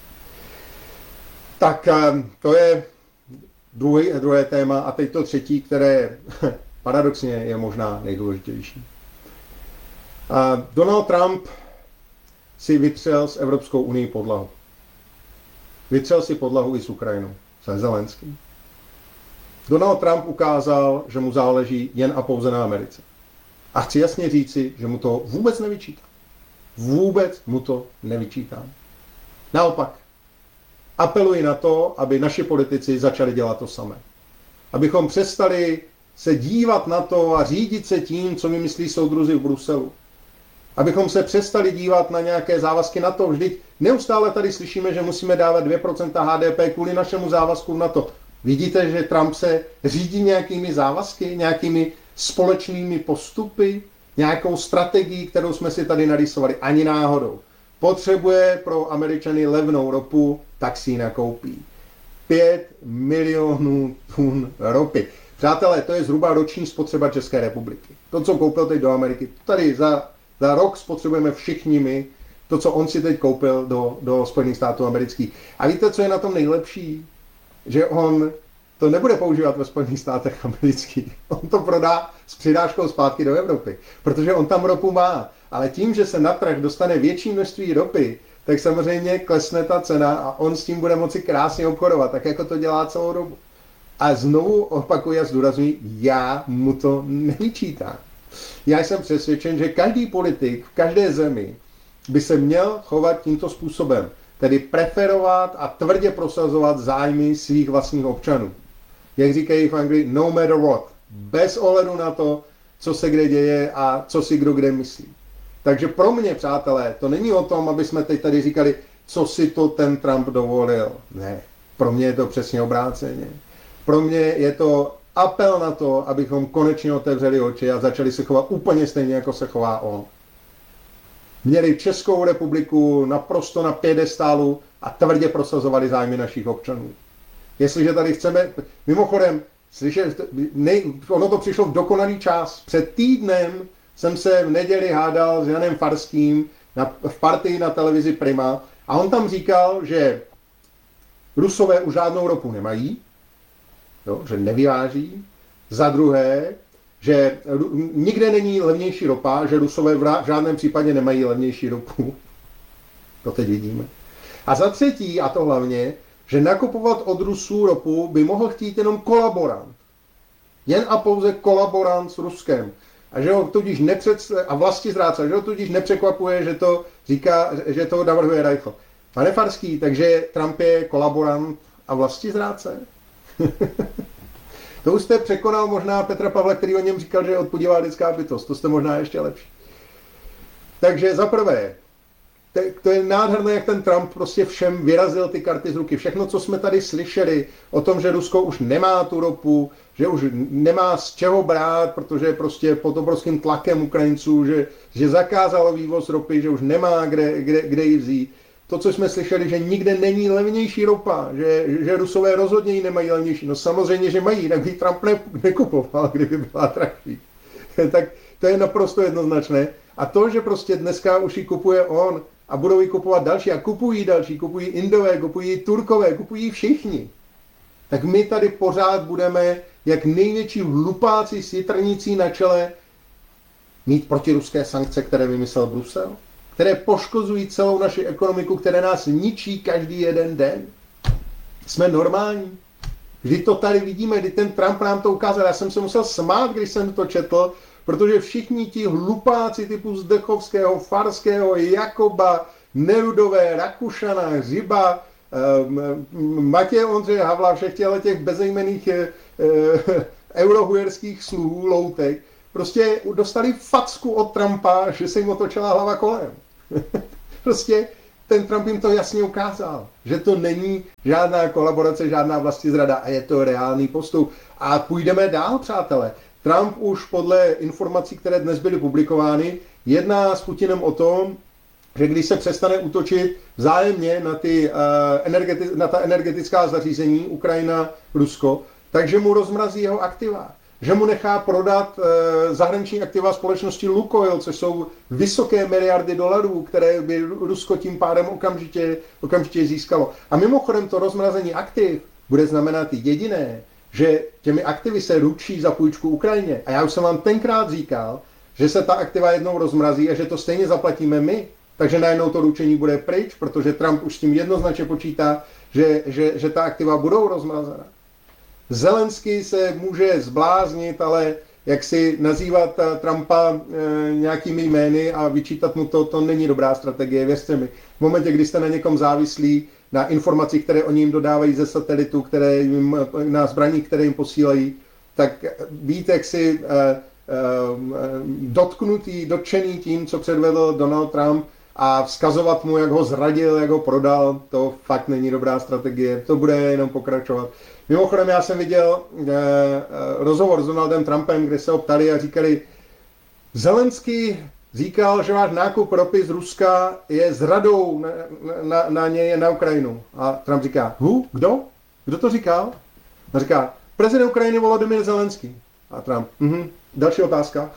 Tak to je druhý, druhé téma a teď to třetí, které paradoxně je možná nejdůležitější. Donald Trump si vytřel s Evropskou unii podlahu. Vytřel si podlahu i s Ukrajinou, se Zelenským. Donald Trump ukázal, že mu záleží jen a pouze na Americe. A chci jasně říci, že mu to vůbec nevyčítám. Vůbec mu to nevyčítám. Naopak, apeluji na to, aby naši politici začali dělat to samé. Abychom přestali se dívat na to a řídit se tím, co vymyslí soudruzi v Bruselu. Abychom se přestali dívat na nějaké závazky NATO. Vždyť neustále tady slyšíme, že musíme dávat dvě procenta H D P kvůli našemu závazku v NATO. Vidíte, že Trump se řídí nějakými závazky, nějakými společnými postupy, nějakou strategii, kterou jsme si tady narysovali. Ani náhodou. Potřebuje pro Američany levnou ropu, tak si ji nakoupí. Pět milionů tun ropy. Přátelé, to je zhruba roční spotřeba České republiky. To, co koupil teď do Ameriky, tady za, za rok spotřebujeme všichni my, to, co on si teď koupil do, do Spojených států amerických. A víte, co je na tom nejlepší? Že on to nebude používat ve Spojených státech amerických. On to prodá s přidáškou zpátky do Evropy, protože on tam ropu má. Ale tím, že se na trh dostane větší množství ropy, tak samozřejmě klesne ta cena a on s tím bude moci krásně obchodovat, tak jako to dělá celou dobu. A znovu opakuji a zdůrazňuji, já mu to nevyčítám. Já jsem přesvědčen, že každý politik v každé zemi by se měl chovat tímto způsobem, tedy preferovat a tvrdě prosazovat zájmy svých vlastních občanů. Jak říkají v Anglii, no matter what, bez ohledu na to, co se kde děje a co si kdo kde myslí. Takže pro mě, přátelé, to není o tom, aby jsme teď tady říkali, co si to ten Trump dovolil. Ne, pro mě je to přesně obráceně. Pro mě je to apel na to, abychom konečně otevřeli oči a začali se chovat úplně stejně, jako se chová on. Měli Českou republiku naprosto na piedestálu a tvrdě prosazovali zájmy našich občanů. Jestliže tady chceme, mimochodem, slyšet, ne, ono to přišlo v dokonalý čas. Před týdnem jsem se v neděli hádal s Janem Farským na, v partii na televizi Prima a on tam říkal, že Rusové už žádnou ropu nemají, jo, že nevyváží. Za druhé, že nikde není levnější ropa, že Rusové v žádném případě nemají levnější ropu. To teď vidíme. A za třetí, a to hlavně, že nakupovat od Rusů ropu by mohl chtít jenom kolaborant. Jen a pouze kolaborant s Ruskem. A že ho tudíž nepřed... a vlastizrádce, že ho tudíž nepřekvapuje, že to říká, že to navrhuje Reichl. Pane Farský, takže Trump je kolaborant a vlastizrádce? To už jste překonal možná Petra Pavla, který o něm říkal, že je odpodivá lidská bytost. To jste možná ještě lepší. Takže za prvé, to je nádherné, jak ten Trump prostě všem vyrazil ty karty z ruky. Všechno, co jsme tady slyšeli o tom, že Rusko už nemá tu ropu, že už nemá z čeho brát, protože je prostě pod obrovským tlakem Ukrajinců, že, že zakázalo vývoz ropy, že už nemá kde, kde, kde ji vzít. To, co jsme slyšeli, že nikde není levnější ropa, že, že Rusové rozhodně ji nemají levnější. No samozřejmě, že mají, jinak by Trump ne, nekupoval, kdyby byla drahší. Tak to je naprosto jednoznačné. A to, že prostě dneska už ji kupuje on a budou ji kupovat další a kupují další, kupují Indové, kupují Turkové, kupují všichni, tak my tady pořád budeme jak největší hlupáci s jitrnicí na čele mít protiruské sankce, které vymyslel Brusel, které poškozují celou naši ekonomiku, které nás ničí každý jeden den. Jsme normální. Vždyť to tady vidíme, kdy ten Trump nám to ukázal. Já jsem se musel smát, když jsem to četl, protože všichni ti hlupáci typu Zdechovského, Farského, Jakoba, Nerudové, Rakušana, Hřiba, Matěj Ondřej Havla, všech těch bezejmenných eurohujerských sluhů, loutek, prostě dostali facku od Trumpa, že se jim otočila hlava kolem. Prostě ten Trump jim to jasně ukázal, že to není žádná kolaborace, žádná vlastizrada a je to reálný postup. A půjdeme dál, přátelé. Trump už podle informací, které dnes byly publikovány, jedná s Putinem o tom, že když se přestane útočit vzájemně na, ty, uh, energeti- na ta energetická zařízení Ukrajina, Rusko, takže mu rozmrazí jeho aktiva. Že mu nechá prodat uh, zahraniční aktiva společnosti Lukoil, což jsou vysoké miliardy dolarů, které by Rusko tím pádem okamžitě, okamžitě získalo. A mimochodem to rozmrazení aktiv bude znamenat jediné, že těmi aktivy se ručí za půjčku Ukrajině. A já už jsem vám tenkrát říkal, že se ta aktiva jednou rozmrazí a že to stejně zaplatíme my. Takže najednou to ručení bude pryč, protože Trump už s tím jednoznačně počítá, že, že, že ta aktiva budou rozmrazena. Zelenský se může zbláznit, ale jak si nazývat Trumpa e, nějakými jmény a vyčítat mu to, to není dobrá strategie, věřte mi. V momentě, kdy jste na někom závislí, na informacích, které oni jim dodávají ze satelitu, které jim, na zbraní, které jim posílají, tak víte, jak si e, dotknutý, dotčený tím, co předvedl Donald Trump a vzkazovat mu, jak ho zradil, jak ho prodal, to fakt není dobrá strategie, to bude jenom pokračovat. Mimochodem, já jsem viděl rozhovor s Donaldem Trumpem, kde se ho ptali a říkali, Zelenský říkal, že váš nákup ropy z Ruska je zradou na, na, na něj na Ukrajinu. A Trump říká, hu, kdo? Kdo to říkal? A říká, prezident Ukrajiny Volodymyr Zelenský. A Trump, mhm, další otázka.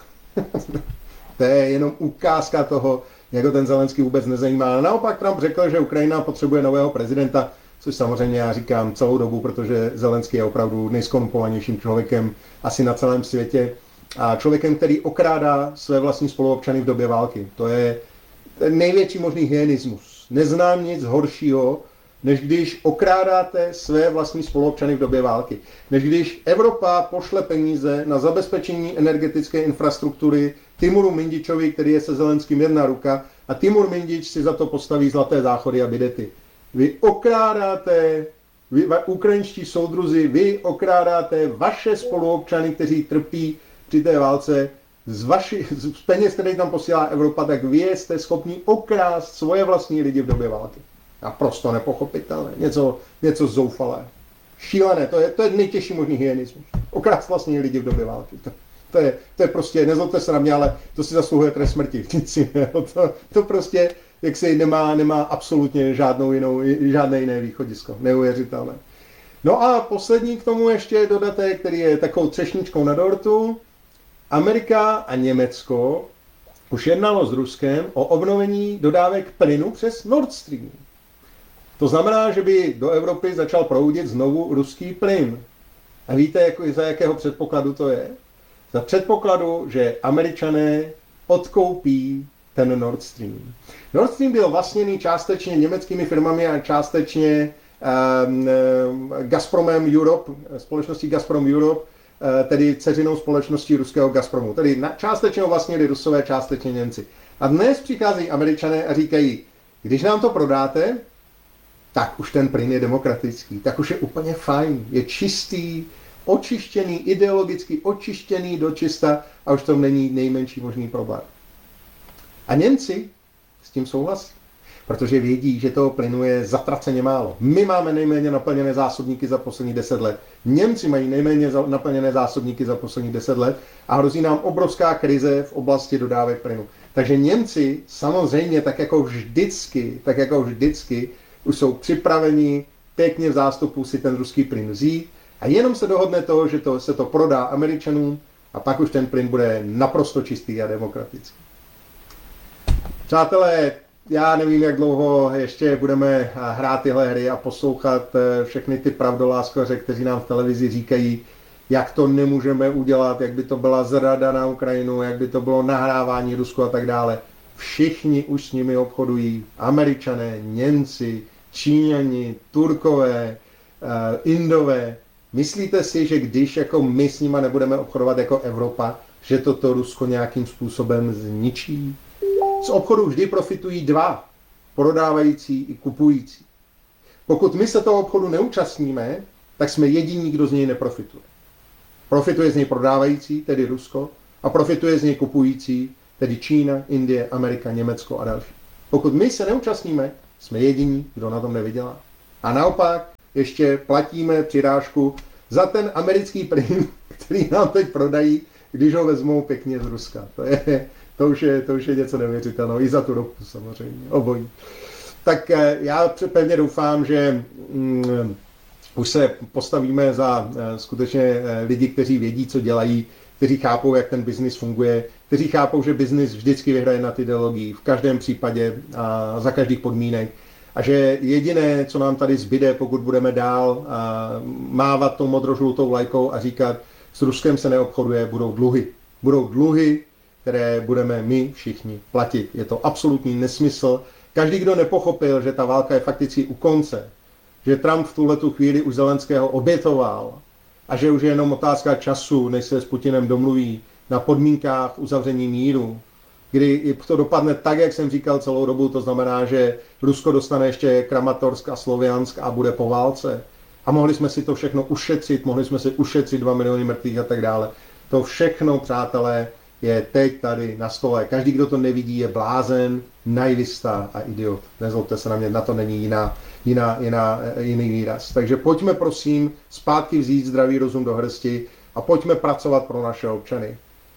To je jenom ukázka toho, jak ho ten Zelenský vůbec nezajímá. A naopak Trump řekl, že Ukrajina potřebuje nového prezidenta, což samozřejmě já říkám celou dobu, protože Zelenský je opravdu nejskorumpovanějším člověkem asi na celém světě. A člověkem, který okrádá své vlastní spoluobčany v době války. To je největší možný hyenismus. Neznám nic horšího, než když okrádáte své vlastní spoluobčany v době války. Než když Evropa pošle peníze na zabezpečení energetické infrastruktury Timuru Mindičovi, který je se Zelenským jedna ruka, a Timur Mindič si za to postaví zlaté záchody a bidety. Vy okrádáte, vy, ukrajinští soudruzi, vy okrádáte vaše spoluobčany, kteří trpí při té válce, z, vaši, z peněz, které tam posílá Evropa, tak vy jste schopni okrást svoje vlastní lidi v době války. Naprosto nepochopitelné, něco, něco zoufalé. Šílené, to je, to je nejtěžší možný hyenismus. Okrást vlastní lidi v době války. To, to, je, to je prostě, nezlobte se na mě, ale to si zasluhuje trest smrti. Nic jiného. To, to prostě, jak si nemá, nemá absolutně žádnou jinou, žádné jiné východisko. Neuvěřitelné. No a poslední k tomu ještě dodatek, který je takovou třešničkou na dortu. Amerika a Německo už jednalo s Ruskem o obnovení dodávek plynu přes Nord Stream. To znamená, že by do Evropy začal proudit znovu ruský plyn. A víte, jako, za jakého předpokladu to je? Za předpokladu, že Američané odkoupí ten Nord Stream. Nord Stream byl vlastněný částečně německými firmami a částečně um, Gazpromem Europe, společností Gazprom Europe, tedy dceřinou společností ruského Gazpromu. Tedy na, částečně ho vlastnili Rusové, částečně Němci. A dnes přicházejí Američané a říkají, když nám to prodáte, tak už ten plyn je demokratický, tak už je úplně fajn, je čistý, očištěný, ideologicky očištěný do čista a už to není nejmenší možný problém. A Němci s tím souhlasí, protože vědí, že toho plynu je zatraceně málo. My máme nejméně naplněné zásobníky za posledních deset let. Němci mají nejméně naplněné zásobníky za posledních deset let a hrozí nám obrovská krize v oblasti dodávek plynu. Takže Němci samozřejmě, tak jako vždycky, tak jako vždycky, už jsou připraveni pěkně v zástupu si ten ruský plyn vzít a jenom se dohodne to, že to, se to prodá Američanům a pak už ten plyn bude naprosto čistý a demokratický. Přátelé, já nevím, jak dlouho ještě budeme hrát tyhle hry a poslouchat všechny ty pravdoláskaře, kteří nám v televizi říkají, jak to nemůžeme udělat, jak by to byla zrada na Ukrajinu, jak by to bylo nahrávání Rusku a tak dále. Všichni už s nimi obchodují. Američané, Němci, Číňani, Turkové, Indové. Myslíte si, že když jako my s nima nebudeme obchodovat jako Evropa, že toto Rusko nějakým způsobem zničí? Z obchodu vždy profitují dva, prodávající i kupující. Pokud my se toho obchodu neúčastníme, tak jsme jediní, kdo z něj neprofituje. Profituje z něj prodávající, tedy Rusko, a profituje z něj kupující, tedy Čína, Indie, Amerika, Německo a další. Pokud my se neúčastníme, jsme jediní, kdo na tom nevydělá. A naopak ještě platíme přirážku za ten americký plyn, který nám teď prodají, když ho vezmou pěkně z Ruska. To je... To už, je, to už je něco neuvěřitelného. I za tu ropu samozřejmě. Obojí. Tak já pevně doufám, že um, už se postavíme za uh, skutečně uh, lidi, kteří vědí, co dělají, kteří chápou, jak ten biznis funguje, kteří chápou, že biznis vždycky vyhraje nad ideologií, v každém případě a za každých podmínek. A že jediné, co nám tady zbyde, pokud budeme dál uh, mávat tou modrožlutou vlajkou a říkat, s Ruskem se neobchoduje, budou dluhy. Budou dluhy, které budeme my všichni platit. Je to absolutní nesmysl. Každý, kdo nepochopil, že ta válka je fakticky u konce, že Trump v tuhletu chvíli už Zelenského obětoval a že už je jenom otázka času, než se s Putinem domluví na podmínkách uzavření míru, kdy to dopadne tak, jak jsem říkal celou dobu, to znamená, že Rusko dostane ještě Kramatorsk a Sloviansk a bude po válce. A mohli jsme si to všechno ušetřit, mohli jsme si ušetřit dva miliony mrtvých a tak dále. To všechno, přátelé, je teď tady na stole. Každý, kdo to nevidí, je blázen, naivista a idiot. Nezlobte se na mě, na to není jiná, jiná, jiná, jiný výraz. Takže pojďme prosím zpátky vzít zdravý rozum do hrsti a pojďme pracovat pro naše občany.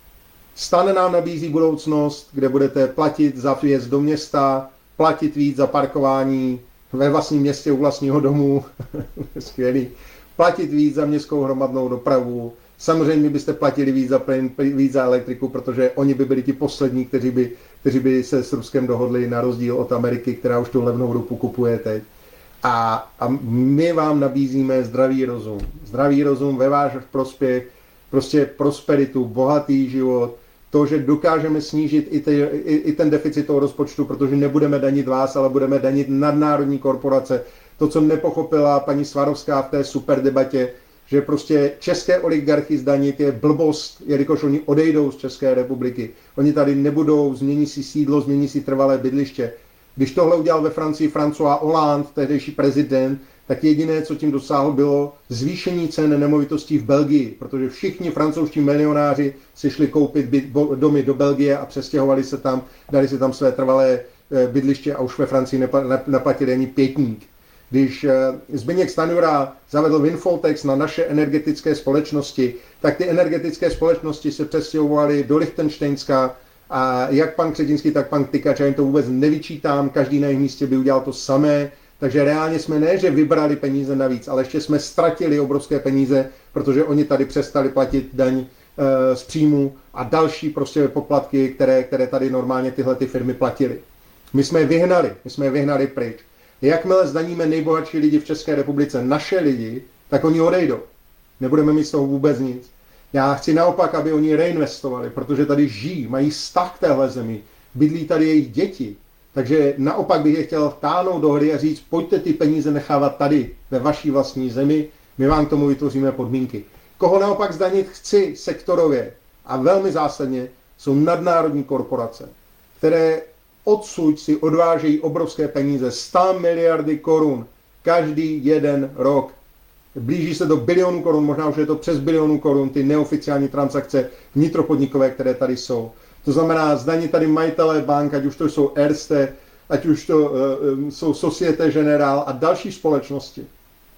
Stane nám nabízí budoucnost, kde budete platit za vjezd do města, platit víc za parkování ve vlastním městě u vlastního domu, skvělý, platit víc za městskou hromadnou dopravu. Samozřejmě byste platili víc za plyn, víc za elektriku, protože oni by byli ti poslední, kteří by, kteří by se s Ruskem dohodli na rozdíl od Ameriky, která už tu levnou ropu kupuje teď. A, a my vám nabízíme zdravý rozum. Zdravý rozum ve váš prospěch, prostě prosperitu, bohatý život, to, že dokážeme snížit i, te, i, i ten deficit toho rozpočtu, protože nebudeme danit vás, ale budeme danit nadnárodní korporace. To, co nepochopila paní Svarovská v té super debatě, že prostě české oligarchy zdanit je blbost, jelikož oni odejdou z České republiky. Oni tady nebudou, změní si sídlo, změní si trvalé bydliště. Když tohle udělal ve Francii François Hollande, tehdejší prezident, tak jediné, co tím dosáhl, bylo zvýšení cen nemovitostí v Belgii, protože všichni francouzští milionáři si šli koupit byt, bo, domy do Belgie a přestěhovali se tam, dali si tam své trvalé bydliště a už ve Francii neplatili ani pětník. Když Zbyněk Stanjura zavedl windfall tax na naše energetické společnosti, tak ty energetické společnosti se přestěhovaly do Lichtenštejnska a jak pan Křetínský, tak pan Tykač, já jim to vůbec nevyčítám, každý na jejich místě by udělal to samé, takže reálně jsme ne, že vybrali peníze navíc, ale ještě jsme ztratili obrovské peníze, protože oni tady přestali platit daň e, z příjmu a další prostě poplatky, které, které tady normálně tyhle ty firmy platily. My jsme je vyhnali, my jsme je vyhnali pryč. Jakmile zdaníme nejbohatší lidi v České republice, naše lidi, tak oni odejdou. Nebudeme mít z toho vůbec nic. Já chci naopak, aby oni reinvestovali, protože tady žijí, mají vztah k téhle zemi, bydlí tady jejich děti. Takže naopak bych je chtěl vtáhnout do hry a říct, pojďte ty peníze nechávat tady, ve vaší vlastní zemi, my vám k tomu vytvoříme podmínky. Koho naopak zdanit chci sektorově a velmi zásadně jsou nadnárodní korporace, které odsud si odvážejí obrovské peníze, sto miliardy korun každý jeden rok. Blíží se do bilionu korun, možná už je to přes bilionu korun, ty neoficiální transakce vnitropodnikové, které tady jsou. To znamená, zdaní tady majitelé bank, ať už to jsou Erste, ať už to uh, jsou Societe Generale a další společnosti.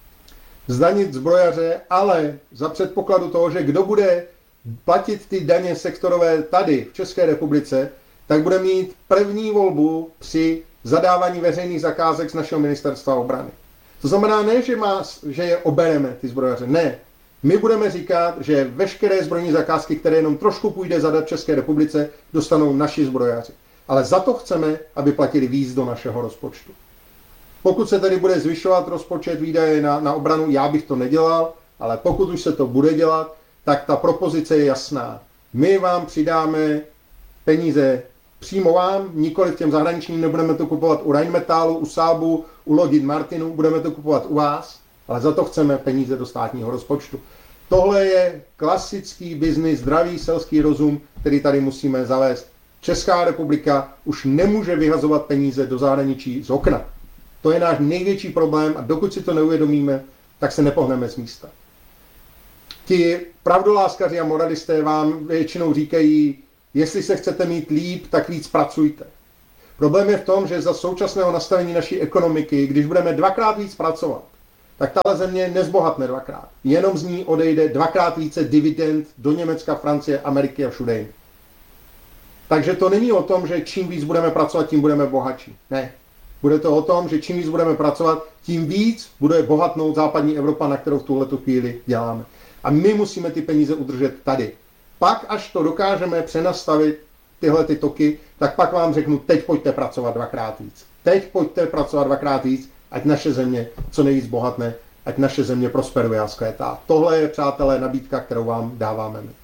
Zdanit zbrojaře, ale za předpokladu toho, že kdo bude platit ty daně sektorové tady v České republice, tak bude mít první volbu při zadávání veřejných zakázek z našeho ministerstva obrany. To znamená ne, že, má, že je obereme, ty zbrojaře, ne. My budeme říkat, že veškeré zbrojní zakázky, které jenom trošku půjde zadat České republice, dostanou naši zbrojaři. Ale za to chceme, aby platili víc do našeho rozpočtu. Pokud se tedy bude zvyšovat rozpočet výdaje na, na obranu, já bych to nedělal, ale pokud už se to bude dělat, tak ta propozice je jasná. My vám přidáme peníze přímo vám, nikoli těm zahraničním, nebudeme to kupovat u Rheinmetallu, u Saabu, u Lockheed Martinu, budeme to kupovat u vás, ale za to chceme peníze do státního rozpočtu. Tohle je klasický biznis, zdravý selský rozum, který tady musíme zavést. Česká republika už nemůže vyhazovat peníze do zahraničí z okna. To je náš největší problém a dokud si to neuvědomíme, tak se nepohneme z místa. Ti pravdoláskaři a moralisté vám většinou říkají, jestli se chcete mít líp, tak víc pracujte. Problém je v tom, že za současného nastavení naší ekonomiky, když budeme dvakrát víc pracovat, tak tahle země nezbohatne dvakrát. Jenom z ní odejde dvakrát více dividend do Německa, Francie, Ameriky a všude jinde. Takže to není o tom, že čím víc budeme pracovat, tím budeme bohatší. Ne. Bude to o tom, že čím víc budeme pracovat, tím víc bude bohatnout západní Evropa, na kterou v tuhletu chvíli děláme. A my musíme ty peníze udržet tady. Pak, až to dokážeme přenastavit tyhle ty toky, tak pak vám řeknu, teď pojďte pracovat dvakrát víc. Teď pojďte pracovat dvakrát víc, ať naše země co nejvíc bohatne, ať naše země prosperuje a zkvétá. Tohle je, přátelé, nabídka, kterou vám dáváme my.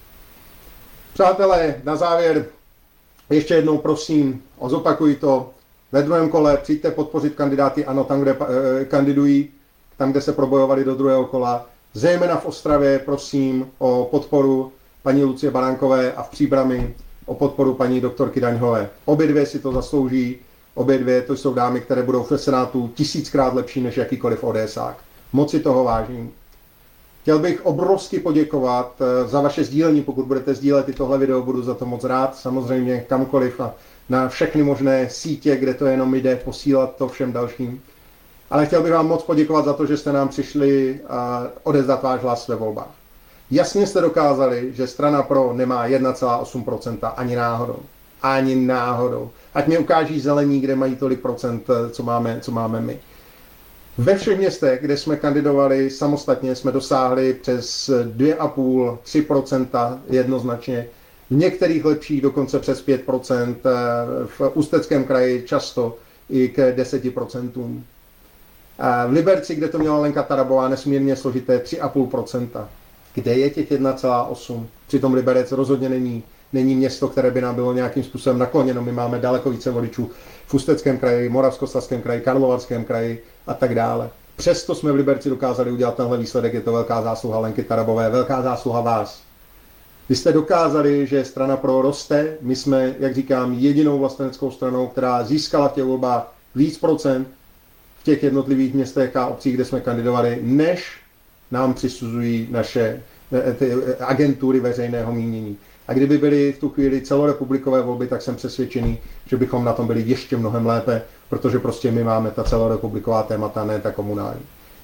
Přátelé, na závěr ještě jednou prosím, zopakuji to, ve druhém kole přijďte podpořit kandidáty ANO tam, kde eh, kandidují, tam, kde se probojovali do druhého kola. Zejména v Ostravě prosím o podporu paní Lucie Baránkové a v Příbrami o podporu paní doktorky Daňhové. Obě dvě si to zaslouží, obě dvě to jsou dámy, které budou v Senátu tisíckrát lepší než jakýkoliv ODSák. Moc si toho vážím. Chtěl bych obrovsky poděkovat za vaše sdílení, pokud budete sdílet i tohle video, budu za to moc rád, samozřejmě kamkoliv a na všechny možné sítě, kde to jenom jde, posílat to všem dalším. Ale chtěl bych vám moc poděkovat za to, že jste nám přišli odevzdat váš hlas ve volbách. Jasně jste dokázali, že strana Pro nemá jedna celá osm procenta ani náhodou. Ani náhodou. Ať mi ukáží zelení, kde mají tolik procent, co máme, co máme my. Ve všech městech, kde jsme kandidovali samostatně, jsme dosáhli přes dvě a půl až tři procenta jednoznačně. V některých lepších dokonce přes pět procent, v Ústeckém kraji často i k deseti procentům. V Liberci, kde to měla Lenka Tarabová, nesmírně složité tři a půl procenta. Kde je těch jedna celá osm? Přitom Liberec rozhodně není, není město, které by nám bylo nějakým způsobem nakloněno. My máme daleko více voličů v Ústeckém kraji, Moravskoslezském kraji, Karlovarském kraji a tak dále. Přesto jsme v Liberci dokázali udělat tenhle výsledek, je to velká zásluha Lenky Tarabové, velká zásluha vás. Vy jste dokázali, že strana Pro roste, my jsme, jak říkám, jedinou vlasteneckou stranou, která získala v těch volbách víc procent v těch jednotlivých městech a obcích, kde jsme kandidovali, než nám přisuzují naše ty agentury veřejného mínění. A kdyby byly v tu chvíli celorepublikové volby, tak jsem přesvědčený, že bychom na tom byli ještě mnohem lépe, protože prostě my máme ta celorepubliková témata, ne ta komunální.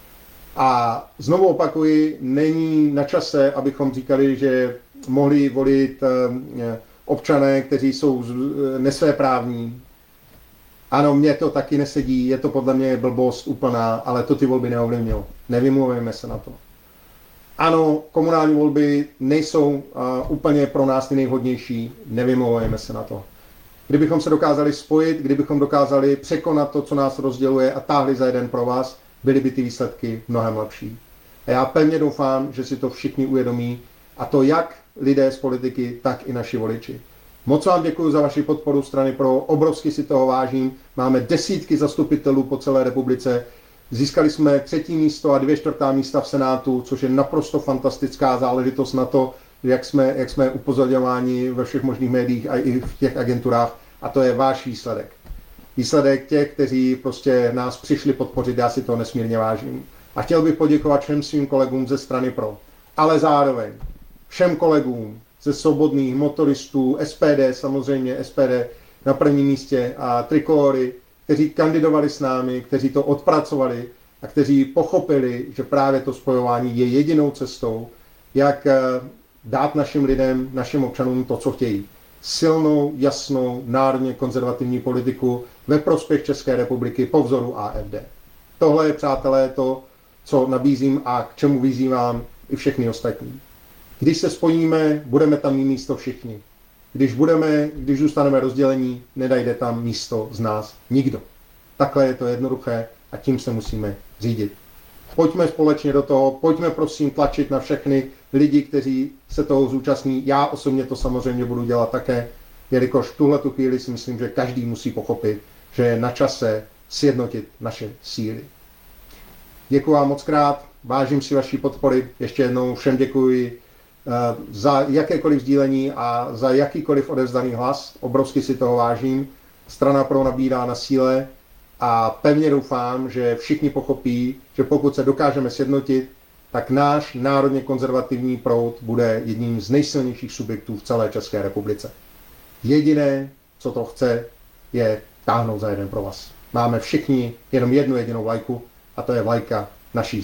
A znovu opakuji, není na čase, abychom říkali, že mohli volit občané, kteří jsou nesvéprávní. Ano, mně to taky nesedí, je to podle mě blbost úplná, ale to ty volby neovlivnilo. Nevymluvujeme se na to. Ano, komunální volby nejsou uh, úplně pro nás ty nejvhodnější, nevymlouvejme se na to. Kdybychom se dokázali spojit, kdybychom dokázali překonat to, co nás rozděluje a táhli za jeden pro vás, byly by ty výsledky mnohem lepší. A já pevně doufám, že si to všichni uvědomí, a to jak lidé z politiky, tak i naši voliči. Moc vám děkuji za vaši podporu strany Pro, obrovsky si toho vážím. Máme desítky zastupitelů po celé republice. Získali jsme třetí místo a dvě čtvrtá místa v Senátu, což je naprosto fantastická záležitost na to, jak jsme, jak jsme upozorňováni ve všech možných médiích a i v těch agenturách. A to je váš výsledek. Výsledek těch, kteří prostě nás přišli podpořit, já si to nesmírně vážím. A chtěl bych poděkovat všem svým kolegům ze strany Pro. Ale zároveň všem kolegům ze svobodných motoristů, S P D, samozřejmě S P D na prvním místě a Trikóry, kteří kandidovali s námi, kteří to odpracovali a kteří pochopili, že právě to spojování je jedinou cestou, jak dát našim lidem, našim občanům to, co chtějí. Silnou, jasnou, národně konzervativní politiku ve prospěch České republiky po vzoru A F D. Tohle je, přátelé, to, co nabízím a k čemu vyzývám i všechny ostatní. Když se spojíme, budeme tam mít místo všichni. Když budeme, když zůstaneme rozdělení, nedajde tam místo z nás nikdo. Takhle je to jednoduché a tím se musíme řídit. Pojďme společně do toho, pojďme prosím tlačit na všechny lidi, kteří se toho zúčastní. Já osobně to samozřejmě budu dělat také, jelikož v tuhletu chvíli si myslím, že každý musí pochopit, že je na čase sjednotit naše síly. Děkuji vám moc krát, vážím si vaší podpory, ještě jednou všem děkuji za jakékoliv sdílení a za jakýkoliv odevzdaný hlas. Obrovsky si toho vážím. Strana Pro nabírá na síle a pevně doufám, že všichni pochopí, že pokud se dokážeme sjednotit, tak náš národně konzervativní proud bude jedním z nejsilnějších subjektů v celé České republice. Jediné, co to chce, je táhnout za jeden pro vás. Máme všichni jenom jednu jedinou vlajku a to je vlajka naší